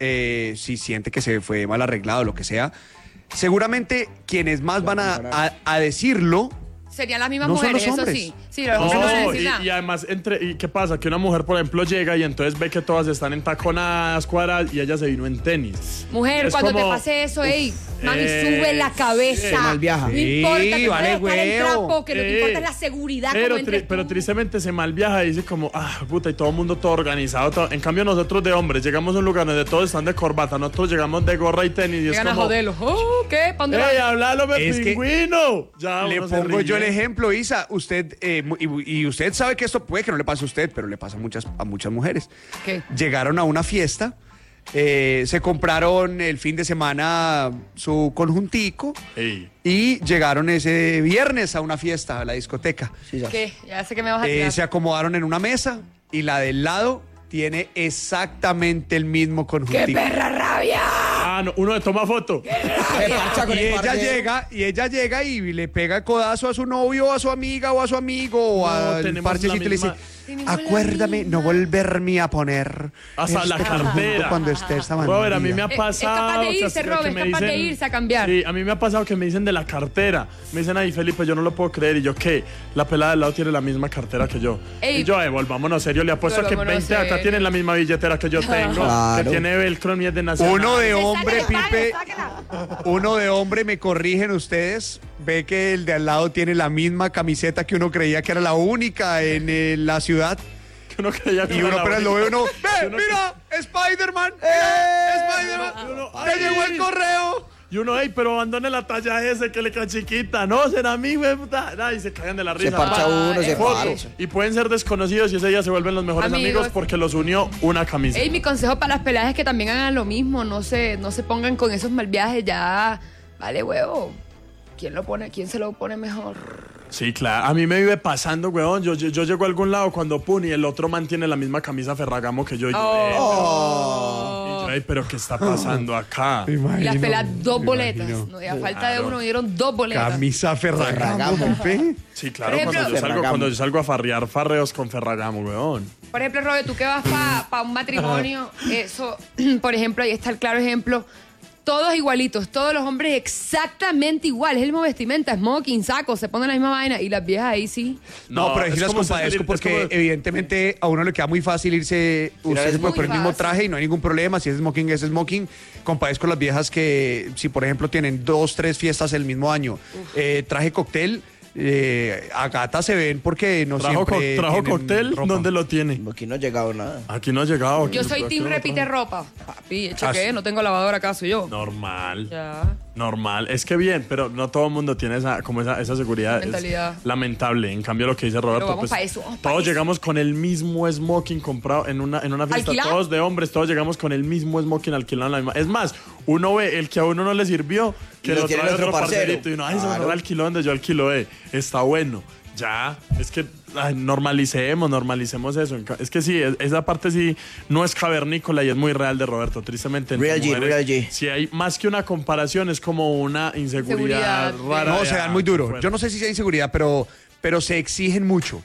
si siente que se fue mal arreglado o lo que sea, seguramente quienes más van a decirlo Serían las mismas No son mujeres, los eso hombres. sí. Sí, los hombres no van a No, decir nada. y además, ¿y qué pasa? Que una mujer, por ejemplo, llega y entonces ve que todas están en taconadas, cuadradas, y ella se vino en tenis. Mujer, Es cuando como- te pase eso, ey, mami, sube la cabeza. Se malviaja. No Sí, importa, te vale, puede estar en huevo. trapo, que lo que importa es la seguridad. Pero, como entres pero tú. tristemente se malviaja y dice como, puta, y todo el mundo todo organizado. En cambio, nosotros de hombres llegamos a un lugar donde todos están de corbata, nosotros llegamos de gorra y tenis y Llegan es a como, joderlos. Oh, ¿qué? ¿Pa' dónde ¡ey, vas? hablalo, Es que pingüino! Ya, Le uno se pongo yo el ríe. ejemplo, Isa. Usted, y usted sabe que esto puede que no le pase a usted, pero le pasa a muchas mujeres. ¿Qué? Llegaron a una fiesta, se compraron el fin de semana su conjuntico Ey. y llegaron ese viernes a una fiesta, a la discoteca. Sí, ya. ¿Qué? Ya sé que me vas a tirar. Se acomodaron en una mesa y la del lado tiene exactamente el mismo ¡Qué conjuntico. perra rabia! No, uno le toma foto. Se parcha con Y el ella parcero. llega y le pega codazo a su novio, a su amiga o a su amigo o No, al tenemos parchecito la y le dice, misma- Tenemos la acuérdame misma. no volverme a poner Hasta la este conjunto cartera. cuando estés esa Robert, a mí me bandida". ha pasado. capaz de que irse, que Robert, me es capaz de irse a cambiar. Sí, a mí me ha pasado que me dicen de la cartera. Me dicen, ay, Felipe, yo no lo puedo creer. Y yo, ¿qué? La pelada del lado tiene la misma cartera que yo. Ey. Y yo, volvámonos serio. Le apuesto que Volvámonos 20 acá serio. tienen la misma billetera que yo tengo. Claro. Que tiene Velcro y es de Nacional. Uno de Se hombre, sale, Pipe, sáquela. uno de hombre, me corrigen ustedes, ve que el de al lado tiene la misma camiseta que uno creía que era la única en la ciudad. Que uno creía que Y era uno la apenas lo única. ve, uno, ve, uno- mira, Spider-Man, mira, Spider-Man, Y uno, te ay. llegó el correo. Y uno, ey, pero abandone la talla ese que le queda chiquita. No, será a mí, güey, puta. Y se cagan de la risa. parcha uno, se Foto. parcha. Y pueden ser desconocidos y ese día se vuelven los mejores amigos, Amigos. porque los unió una camisa. Ey, mi consejo para las peladas es que también hagan lo mismo, no se pongan con esos mal viajes ya. Vale, huevo. ¿Quién se lo pone mejor? Sí, claro. A mí me vive pasando, weón. Yo llego a algún lado cuando y el otro mantiene la misma camisa Ferragamo que yo. Y yo, y yo, ey, pero ¿qué está pasando acá? Y las peladas dos boletas. No, y a falta de uno me dieron dos boletas. Camisa Ferragamo, Pipe. Sí, claro, Por ejemplo, cuando yo salgo a farrear farreos con Ferragamo, weón. Por ejemplo, Robert, tú que vas para un matrimonio, eso, por ejemplo, ahí está el claro ejemplo. Todos igualitos, todos los hombres exactamente iguales, el mismo vestimenta, smoking, saco, se ponen la misma vaina y las viejas ahí sí. No, pero ahí sí es las como compadezco salir- es porque como- evidentemente a uno le queda muy fácil irse, usted se puede Muy poner el mismo fácil. traje y no hay ningún problema, si es smoking es smoking. Compadezco las viejas que si por ejemplo tienen 2, 3 fiestas el mismo año, traje cóctel, a gata se ven porque no ¿Trajo siempre trajo tienen cóctel? ropa. ¿Dónde lo tiene? Aquí no ha llegado nada. Aquí no ha llegado. Yo soy Aquí team no repite trajo. ropa. Papi, ¿echa Ah, qué? sí. No tengo lavadora acaso yo. Normal. Ya. Normal, es que bien, pero no todo el mundo tiene esa seguridad. Mentalidad. Es lamentable. En cambio, lo que dice Roberto, vamos pues, pa' eso, vamos pa' todos eso. llegamos con el mismo smoking comprado en una fiesta. ¿Alquilado? Todos de hombres, todos llegamos con el mismo smoking alquilado en la misma. Es más, uno ve el que a uno no le sirvió, que Y lo lo tiene trae otro otro parcero. parcerito. Y uno, ay, se me Claro. alquiló donde yo alquilo, está bueno. Ya, es que normalicemos eso. Es que sí, esa parte sí no es cavernícola y es muy real de Roberto. Tristemente, entre Real G, mujeres, real G. si hay más que una comparación, es como una inseguridad Inseguridad. rara. No, de- se dan muy duro. fuera. Yo no sé si sea inseguridad, pero se exigen mucho.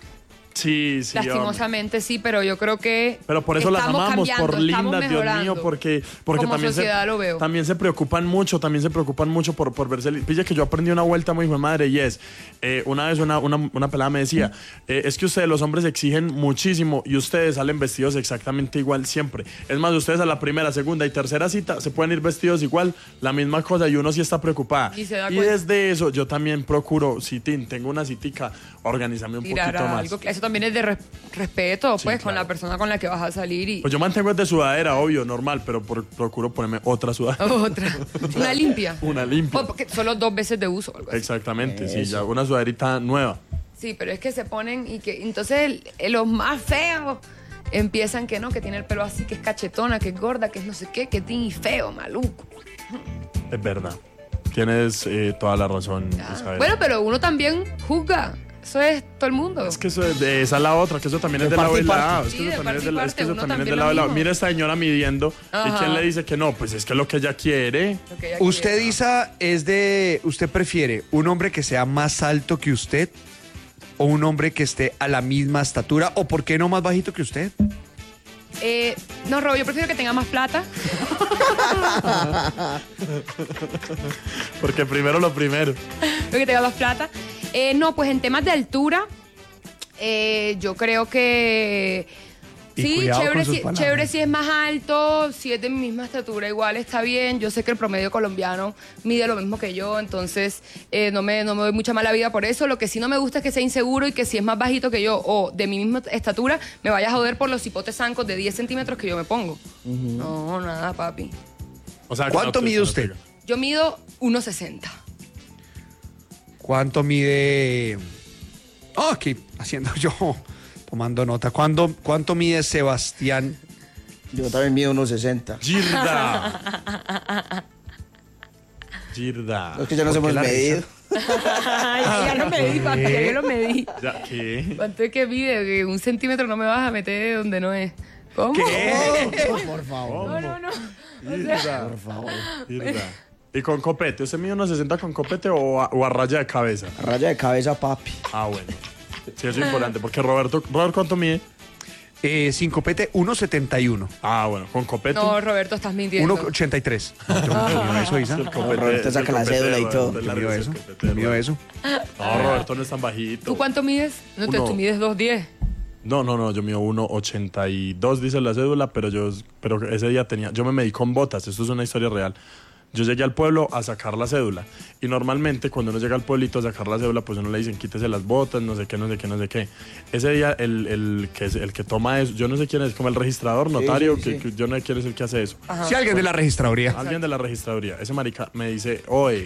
Sí, Lastimosamente sí, pero yo creo que pero por eso las amamos, por lindas, Dios mío, mejorando. porque Como también sociedad lo veo. también se preocupan mucho por verse. Pilla que yo aprendí una vuelta muy hijo de madre y es, una vez una pelada me decía, es que ustedes los hombres exigen muchísimo y ustedes salen vestidos exactamente igual siempre. Es más, ustedes a la primera, segunda y tercera cita se pueden ir vestidos igual, la misma cosa y uno sí está preocupada. Y se da Y cuenta. desde eso yo también procuro, si tengo una citica, organizarme un Tirar poquito más. algo. Eso también es de respeto, Sí, pues, claro. con la persona con la que vas a salir y Pues yo mantengo el de sudadera, obvio, normal, pero procuro ponerme otra sudadera. otra. Una limpia. Una limpia. O porque solo 2 veces de uso o algo así. Exactamente, sí, ya una sudaderita nueva. Sí, pero es que se ponen y que entonces los más feos empiezan que no, que tiene el pelo así, que es cachetona, que es gorda, que es no sé qué, que tiene feo, maluco. Es verdad. Tienes toda la razón, Isabel. Bueno, pero uno también juzga. Eso es todo el mundo. Es que eso esa es la otra, que eso también es De de lado parte y y parte. lado. Es Sí, que de eso también parte es y de la- es parte, que eso uno también es también de lo lado y lado. mismo. Mira esta señora midiendo y Ajá. quién le dice que no, pues es que lo que ella quiere. Lo que ella Usted, quiere. Isa, ¿usted prefiere un hombre que sea más alto que usted o un hombre que esté a la misma estatura o por qué no más bajito que usted? No, Rob, yo prefiero que tenga más plata. Porque primero lo primero. Que tenga más plata. No, pues en temas de altura, yo creo que Y sí, cuidado chévere con sus si, palabras. chévere si es más alto, si es de mi misma estatura, igual está bien. Yo sé que el promedio colombiano mide lo mismo que yo, entonces no me doy mucha mala vida por eso. Lo que sí no me gusta es que sea inseguro y que si es más bajito que yo o de mi misma estatura, me vaya a joder por los hipotes zancos de 10 centímetros que yo me pongo. No, nada, papi. O sea, ¿Cuánto claro, mide que usted? no pega. Yo mido 1,60. ¿Cuánto mide? Oh, aquí haciendo yo, tomando nota. ¿Cuánto mide Sebastián? Yo también mido 1.60. Girda. Girda. Es que ya nos ¿Por qué hemos la medido. Ay, ya lo medí, papi, ya yo lo medí. Ya, ¿qué? ¿Cuánto es que mide? Que 1 centímetro no me vas a meter donde no es. ¿Cómo? Por favor. No. Girda. Por favor. Girda. ¿Y con copete? ¿Usted mide unos 60 con copete o a raya de cabeza? Raya de cabeza, papi. Ah, bueno. Sí, eso es importante. Porque Robert, ¿cuánto mide? Sin copete, 1.71. Ah, bueno, con copete. No, Roberto, estás mintiendo. 1.83. Yo mido eso, Isa. El copete- Roberto saca el la copete cédula y de todo. Roberto, Yo el mido largo eso. es el copete de Yo mido Roberto. eso. No, Roberto no es tan bajito. ¿Tú cuánto mides? No, tú mides 2'10". No, yo mido 1.82, dice la cédula, pero ese día yo me medí con botas, esto es una historia real. Yo llegué al pueblo a sacar la cédula y normalmente cuando uno llega al pueblito a sacar la cédula, pues uno le dicen quítese las botas, no sé qué. Ese día el que toma eso, yo no sé quién es, como el registrador, notario, sí. que yo no sé quién es el que hace eso. Si alguien de la registraduría. Alguien de la registraduría, ese marica me dice,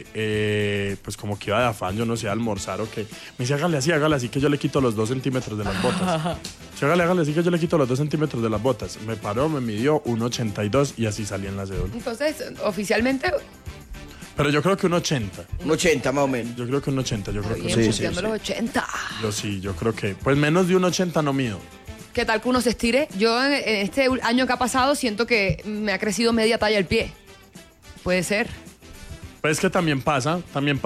oye, pues como que iba de afán, yo no sé, a almorzar o qué. Me dice, hágale así que yo le quito los 2 centímetros de las botas. Sí, hágale así que yo le quito los 2 centímetros de las botas. Me paró, me midió 1.82 y así salí en la cédula. Entonces, oficialmente, Pero yo creo que 1.80. 1.80 más o menos. Yo creo que 1.80, yo creo que bien, sí, punteando sí. los 80. yo creo que, pues menos de 1.80 no mido. ¿Qué tal que uno se estire? Yo en este año que ha pasado siento que me ha crecido media talla el pie. Puede ser. Pues que también pasa.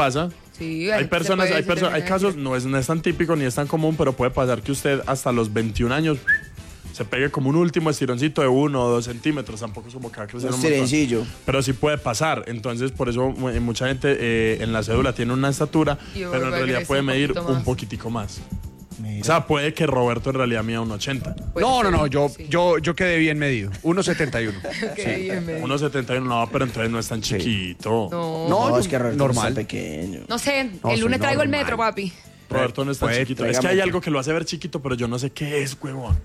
Sí, Hay se personas, puede, hay se personas, hay puede. casos, no es tan típico ni es tan común, pero puede pasar que usted hasta los 21 años se pegue como un último estironcito de 1 o 2 centímetros, tampoco es como que va a crecer Un un montón. estirencillo. Pero sí puede pasar, entonces por eso mucha gente en la cédula tiene una estatura, Y pero en vuelve a realidad crecer puede un medir poquito un más. poquitico más. Mira. O sea, puede que Roberto en realidad mida 1.80. Puede No, ser, sí. yo quedé bien medido. 1.71. Qué bien, me- 1.71, no, pero entonces no es tan chiquito. No. No, No, es que Roberto normal. está pequeño. No sé, No, el lunes soy traigo el normal. metro, papi. Roberto no es tan Puede, chiquito. Es que tráigame hay aquí. algo que lo hace ver chiquito, pero yo no sé qué es, huevón.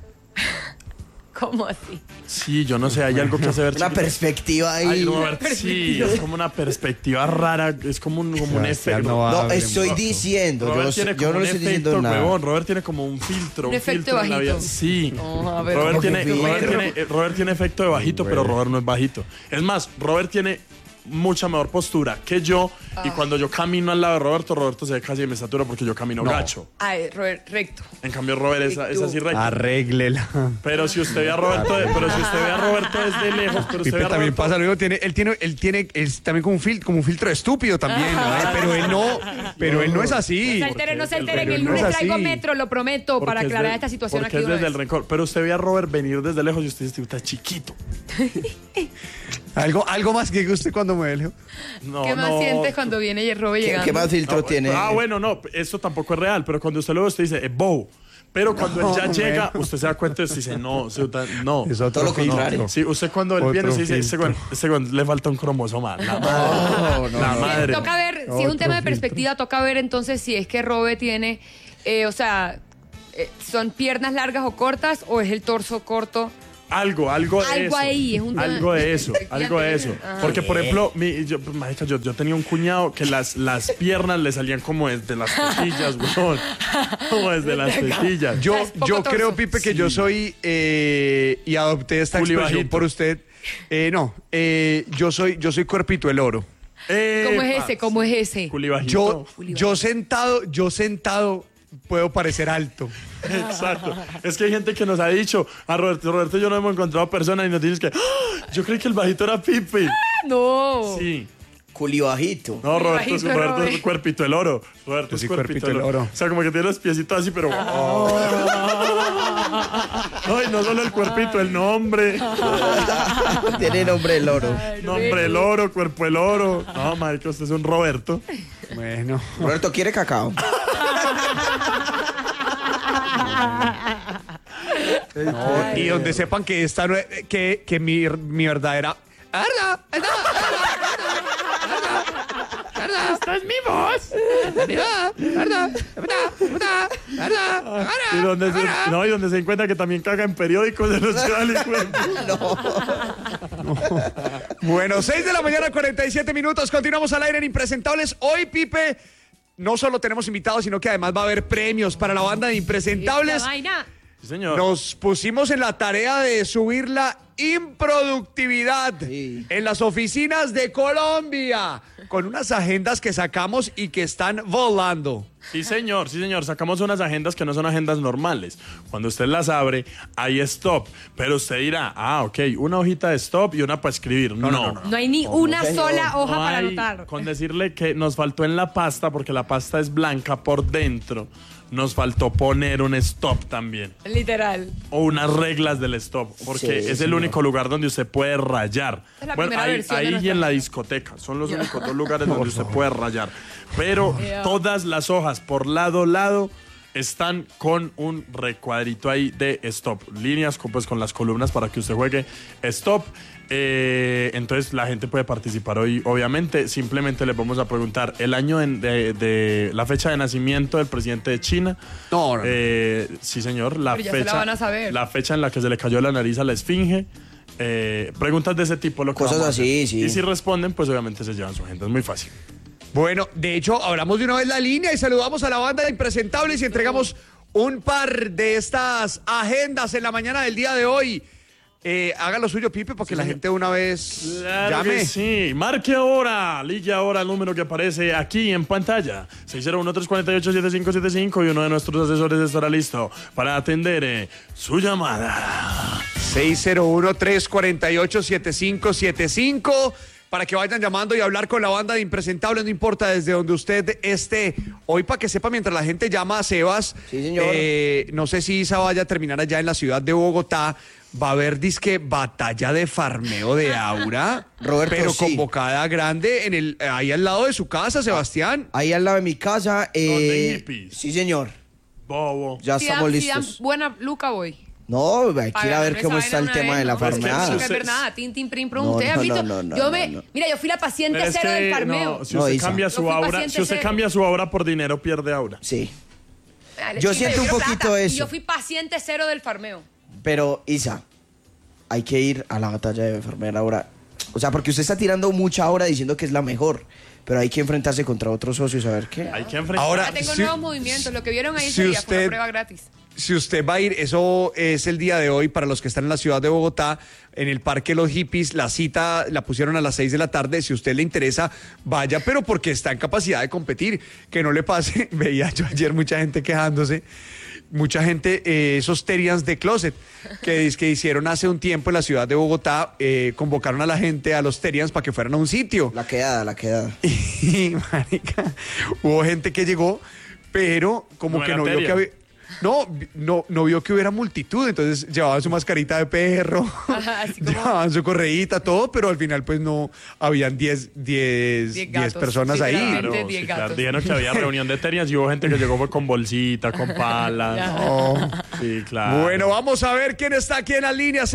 ¿Cómo así? Sí, yo no sé, hay algo que hace ver Una chiquito. perspectiva ahí. Ay, Robert, sí, es como una perspectiva rara, es como un Sebastián efecto. no va- No, Hable estoy mucho. diciendo. Robert Yo, tiene yo como no un estoy efecto, diciendo nada. huevón. Robert tiene como un filtro. Un efecto filtro en la vida. bajito. Sí. No, a ver, Robert ¿cómo tiene, que Robert, filtro? tiene, Robert tiene efecto de bajito, pero Robert no es bajito. Es más, Robert tiene mucha mejor postura que yo. Y cuando yo camino al lado de Roberto se ve casi de mi estatura porque yo camino gacho. Ay, Robert, recto. En cambio, Robert es así recto. Arréglela. Pero si usted ve a Roberto, desde lejos, pero usted Pipe ve a también Roberto, pasa lo mismo. Él tiene es también como un filtro estúpido también, ¿no? Pero él no es así. No se alteren. Pero El no lunes es traigo así. metro, lo prometo, para porque es aclarar de- esta situación porque aquí. es desde el rencor. Pero usted ve a Robert venir desde lejos y usted dice, está chiquito. Algo más que usted cuando me ve, Leo. No, ¿Qué más sientes cuando viene Robert llegando? ¿Qué más filtro tiene? Bueno, no, eso tampoco es real, pero cuando usted lo ve, usted dice, es bobo. Pero cuando él ya llega, usted se da cuenta y usted dice, no. Es otro Todo lo filtro. contrario. Sí, usted cuando él viene, se dice, ese güey le falta un cromosoma. La madre. La madre. Toca ver, si es un tema de perspectiva, toca ver entonces si es que Robert tiene, son piernas largas o cortas o es el torso corto. Algo de Algo eso. ahí, es un tema- Algo de eso. Ajá. Porque, por ejemplo, yo tenía un cuñado que las piernas le salían como desde las tetillas, weón. Como desde las tetillas. Yo poco torso. creo, Pipe, que yo soy, y adopté esta Culi expresión bajito. por usted. Yo soy cuerpito el oro. ¿Cómo es ese? Culi bajito. Yo sentado puedo parecer alto. Exacto. Es que hay gente que nos ha dicho, a Roberto y yo no hemos encontrado personas y nos dicen que ¡ah! Yo creí que el bajito era Pipe. No. Sí. Culibajito. No, Roberto bajito, es Robert. cuerpito el oro. Roberto Yo es soy cuerpito el oro. O sea, como que tiene los piecitos así, pero... Ay, no solo el cuerpito, el nombre. Tiene nombre el oro. Nombre el oro, cuerpo el oro. No, marico, usted es un Roberto. Bueno. Roberto quiere cacao. No, y donde sepan que esta no es- que mi verdadera. ¡Esta es mi voz! Y donde se encuentra que también caga en periódicos de los ciudadanos. Bueno, 6 de la mañana, 47 minutos. Continuamos al aire en Impresentables. Hoy, Pipe, no solo tenemos invitados, sino que además va a haber premios para la banda de Impresentables. Esta vaina. Sí, señor. Nos pusimos en la tarea de subir la improductividad Sí. en las oficinas de Colombia, con unas agendas que sacamos y que están volando. Sí, señor. Sacamos unas agendas que no son agendas normales. Cuando usted las abre, hay stop. Pero usted dirá, ok, una hojita de stop y una para escribir. No. No hay ni una señor. sola hoja No para hay- anotar. Con decirle que nos faltó en la pasta, porque la pasta es blanca por dentro, nos faltó poner un stop también. Literal. O unas reglas del stop, porque Sí, es el señor. único lugar donde usted puede rayar. Es la primera versión de ahí y nuestra en la página. discoteca. Son los únicos dos lugares donde usted puede rayar. Pero todas las hojas por lado están con un recuadrito ahí de stop. Líneas con las columnas para que usted juegue stop. Entonces la gente puede participar hoy, obviamente. Simplemente les vamos a preguntar el año de la fecha de nacimiento del presidente de China. No. Sí, señor. La Pero ya se fecha, la van a saber. la fecha en la que se le cayó la nariz a la esfinge. Preguntas de ese tipo. Lo que Cosas vamos a así, hacer. sí. Y si responden, pues obviamente se llevan su agenda. Es muy fácil. Bueno, de hecho, abramos de una vez la línea y saludamos a la banda de Impresentables y entregamos un par de estas agendas en la mañana del día de hoy. Haga lo suyo, Pipe, porque la gente de una vez Claro llame. que sí. Marque ahora. Ligue ahora el número que aparece aquí en pantalla. 601-348-7575 y uno de nuestros asesores estará listo para atender su llamada. 601-348-7575 para que vayan llamando y hablar con la banda de Impresentables, no importa desde donde usted esté. Hoy, para que sepa, mientras la gente llama a Sebas, Sí, señor. no sé si Isa vaya a terminar allá en la ciudad de Bogotá, va a haber disque batalla de farmeo de Aura, Roberto, pero sí. convocada grande ahí al lado de su casa, Sebastián. Ahí al lado de mi casa. Donde hippies. Sí, señor. Bobo. Ya Si estamos dan- si dan listos. buena luca, voy. No, hay que ir a Pagar ver esa cómo vaina está el una tema vez, de la ¿no? Pero es que farmeada. eso no es verdad, tin, prim, prum. No, Ustedes han no, visto. no, no, yo no. Mira, yo fui la paciente Pero es cero del que, farmeo. no, si No, usted Isa. cambia Yo su fui aura, paciente si usted cero. cambia su aura por dinero, pierde aura. Sí. Dale, Yo chica, siento un quiero poquito plata. eso. Y yo fui paciente cero del farmeo. Pero, Isa, hay que ir a la batalla de enfermera ahora. O sea, porque usted está tirando mucha hora diciendo que es la mejor. Pero hay que enfrentarse contra otros socios a ver qué. Hay que enfrentar. Ahora, Ya tengo si- nuevos movimientos. Lo que vieron ahí si ese día fue usted- una prueba gratis. si usted va a ir, eso es el día de hoy para los que están en la ciudad de Bogotá, en el Parque Los Hippies, la cita la pusieron a las 6 de la tarde, si a usted le interesa, vaya, pero porque está en capacidad de competir, que no le pase, veía yo ayer mucha gente quejándose, mucha gente, esos Terians de Closet, que hicieron hace un tiempo en la ciudad de Bogotá, convocaron a la gente, a los Terians, para que fueran a un sitio. La quedada. Y, marica, hubo gente que llegó, pero como No que era no vio Terian. que había... No vio que hubiera multitud, entonces llevaban su mascarita de perro, Así como- llevaban su correíta, todo, pero al final pues no, habían 10 gatos, personas ahí. literalmente. Claro, 10 sí, claro. gatos. Dijeron que había reunión de Terians y hubo gente que llegó fue con bolsita, con palas. Ya. Oh. Sí, claro. Bueno, vamos a ver quién está aquí en la línea,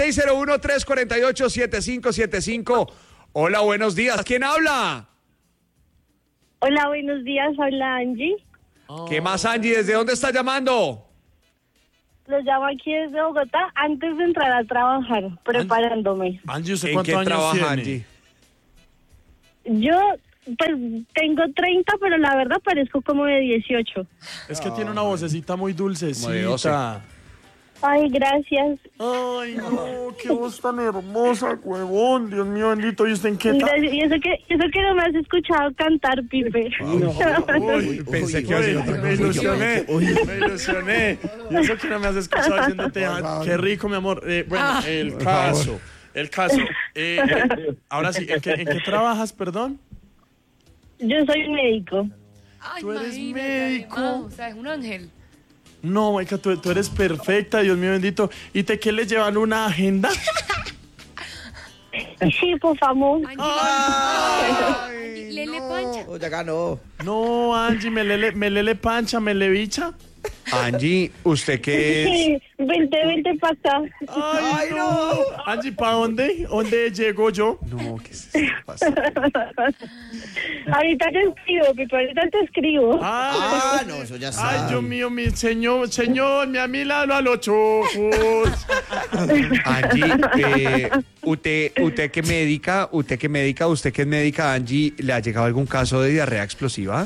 601-348-7575. Hola, buenos días, ¿quién habla? Hola, buenos días, habla Angie. ¿Qué más, Angie? ¿Desde dónde está llamando? Los llamo aquí desde Bogotá antes de entrar a trabajar, preparándome. Angie, ¿usted ¿En cuántos qué años trabaja, tiene? Angie? Yo, pues, tengo 30, pero la verdad parezco como de 18. Es que tiene una vocecita muy dulcecita. Como de 12. Ay, gracias. Ay, no, qué voz tan hermosa, huevón. Dios mío bendito. ¿Y usted en qué Gracias. Y eso que no me has escuchado cantar, Pipe. Uy, Pensé que iba a ser otra me cosa. ilusioné. Y eso que no me has escuchado haciéndote, qué rico, mi amor. Bueno, el caso. Ahora sí, ¿en qué trabajas, perdón? Yo soy médico. Ay, Tú eres imagínate, médico. además, o sea, es un ángel. No, Maika, tú eres perfecta, Dios mío bendito. ¿Y qué les llevan una agenda? Sí, por favor. Angie, Lele Pancha. Ya ganó. No, Angie, me lele pancha, me le bicha. Angie, ¿usted qué es? Sí, vente para acá. Ay, no. Angie, ¿para dónde? ¿Dónde llego yo? No, ¿qué es eso? Pasa. Ahorita te escribo, Pipe, ahorita te escribo. Ah, no, eso ya está. Ay, Dios mío, mi señor, me a mí lado a los chojos. Angie, usted que médica, usted que es médica, Angie, ¿le ha llegado algún caso de diarrea explosiva?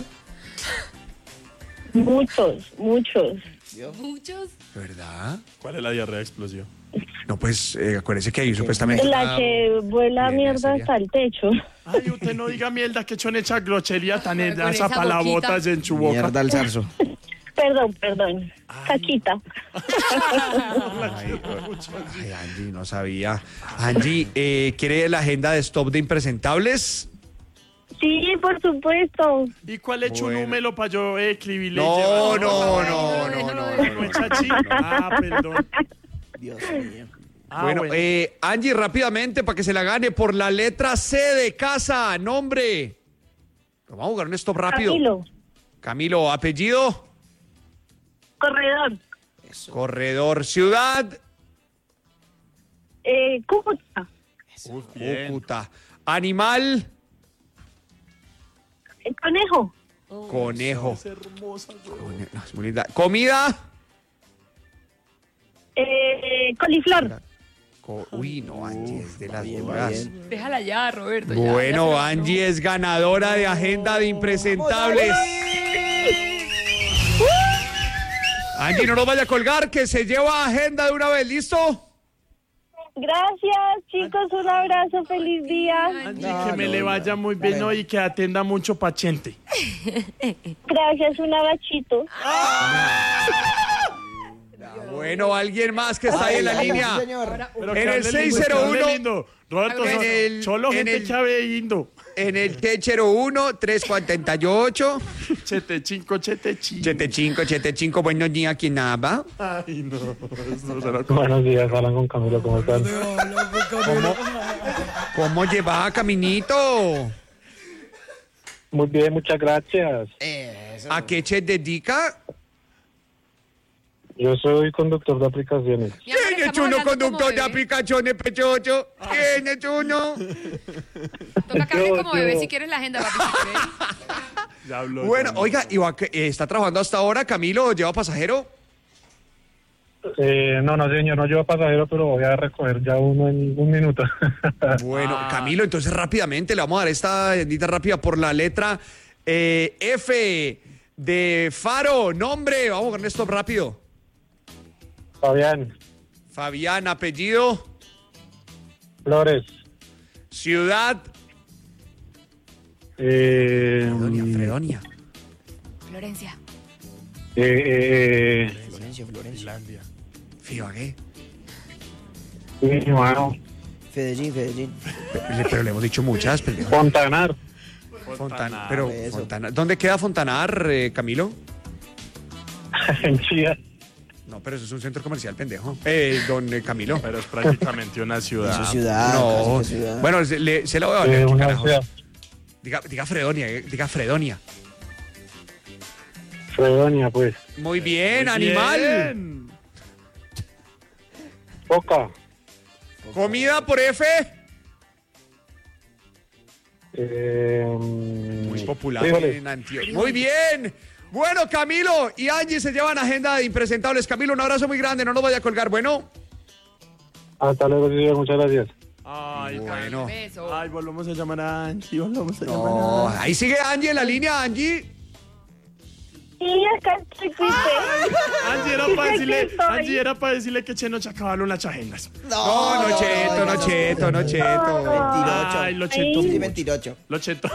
Muchos. Muchos. ¿Verdad? ¿Cuál es la diarrea explosiva? No, pues acuérdese que ahí supuestamente... La que vuela Bien, mierda sería. hasta el techo. Ay, usted no diga mierda que echó en esa grochería tan Con esa esa palabotas en su boca. Mierda al zarzo. Perdón. Caquita. Ay, Angie, no sabía. Angie, ¿quiere la agenda de Stop de Impresentables? Sí, por supuesto. ¿Y cuál es Bueno. un número para yo escribirle? y No, llevarlo? no, ¿Como chachi? Ah, perdón. Dios mío. Ah, Bueno, Angie, rápidamente, para que se la gane, por la letra C de casa, nombre. Vamos a jugar un stop rápido. Camilo, apellido. Corredor. Corredor, ciudad. Cúcuta. Uf, bien. Cúcuta. Animal. Conejo. Conejo. Es hermosa, yo. No, es muy linda. Comida. Coliflor. Uy, no, Angie es de las bien, duras. bien. Déjala ya, Roberto. ya, Bueno, ya se Angie es ganadora de Agenda de Impresentables. Angie, no nos vaya a colgar, que se lleva Agenda de una vez, ¿listo? Gracias, chicos. Un abrazo. Feliz día. Angie, que me le vaya muy bien hoy y que atienda mucho paciente. Gracias, un abachito. Bueno, alguien más que está ahí en la Ay, línea. sí, señor. Pero En que el hable lindo, 601. que hable lindo. Roberto, En el- solo en gente el- que hable lindo. En el T01 348 Chete 75, buenos días, ¿quién habla? Ay, no. Eso será Buenos días, hablan con Camilo, ¿cómo están? ¿Cómo lleva, Caminito? Muy bien, muchas gracias. ¿A qué se dedica? Yo soy conductor de aplicaciones. Mi amor, ¿Quién es estamos uno hablando conductor como de bebé. aplicaciones, pechocho? ¿Quién es uno? Toca que hable como Yo. bebé si quieres la agenda, papi. Ya habló. Bueno, ya. oiga, ¿está trabajando hasta ahora, Camilo? ¿Lleva pasajero? No, señor, no llevo pasajero, pero voy a recoger ya uno en un minuto. Bueno, Camilo, entonces rápidamente le vamos a dar esta bendita rápida por la letra F de Faro, nombre. Vamos con esto rápido. Fabián. Fabián, apellido, Flores. ciudad, Fredonia. Florencia. Florencia. Finlandia. Fibagué. Bueno, Fedellín. Pero le hemos dicho muchas, pendejo. Fontanar. Pero eso. Fontanar, ¿dónde queda Fontanar, Camilo? En Chía. No, pero eso es un centro comercial, pendejo. Don Camilo. Pero es prácticamente una ciudad. Eso es ciudad. No, casi que ciudad. bueno, se lo voy a valer. ¿qué Una carajos? ciudad. Diga Fredonia, diga Fredonia. Fredonia, pues. Muy bien, Muy animal. bien. Poca. Comida por F. Muy popular frijoles. en Antioquia. Muy bien. Bueno, Camilo y Angie se llevan agenda de impresentables. Camilo, un abrazo muy grande, no nos vaya a colgar. Bueno, Hasta luego, señor. Muchas gracias. Ay, bueno. Beso. Ay, volvemos a llamar a Angie. Volvemos a llamar No, a ahí sigue Angie en la línea, Angie. Sí, acá estoy, Pipe. Angie era para decirle que Cheno se acabaron las agendas. No, Cheto. Mentiroso. Ay, lo cheto. Sí, mentiroso. Lo cheto.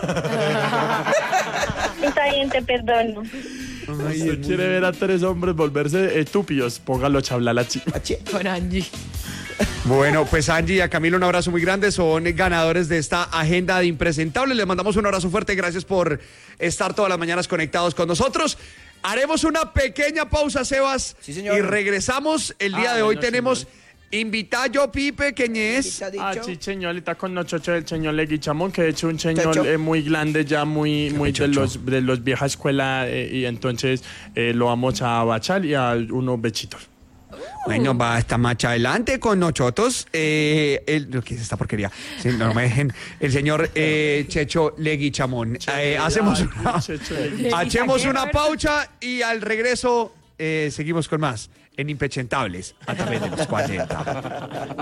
Está bien, te perdono. Usted quiere ver a 3 hombres volverse estúpidos. Póngalo a chablachi. Con Angie. Bueno, pues Angie y a Camilo un abrazo muy grande, son ganadores de esta agenda de impresentables. Les mandamos un abrazo fuerte, gracias por estar todas las mañanas conectados con nosotros. Haremos una pequeña pausa, Sebas, Sí, señor. y regresamos. El día de hoy bueno, tenemos señor. invitado Pipe Queñez. Sí, señor, está con nosotros el señor Leguichamón, que es un señor Checho. muy grande, ya muy de los vieja escuela, y entonces lo vamos a bachar y a unos bechitos. Bueno, va a estar más adelante con nosotros. ¿Qué es esta porquería? Sí, no me dejen. El señor Checho Leguichamón. Hacemos una pausa y al regreso seguimos con más en Impresentables a través de los 40.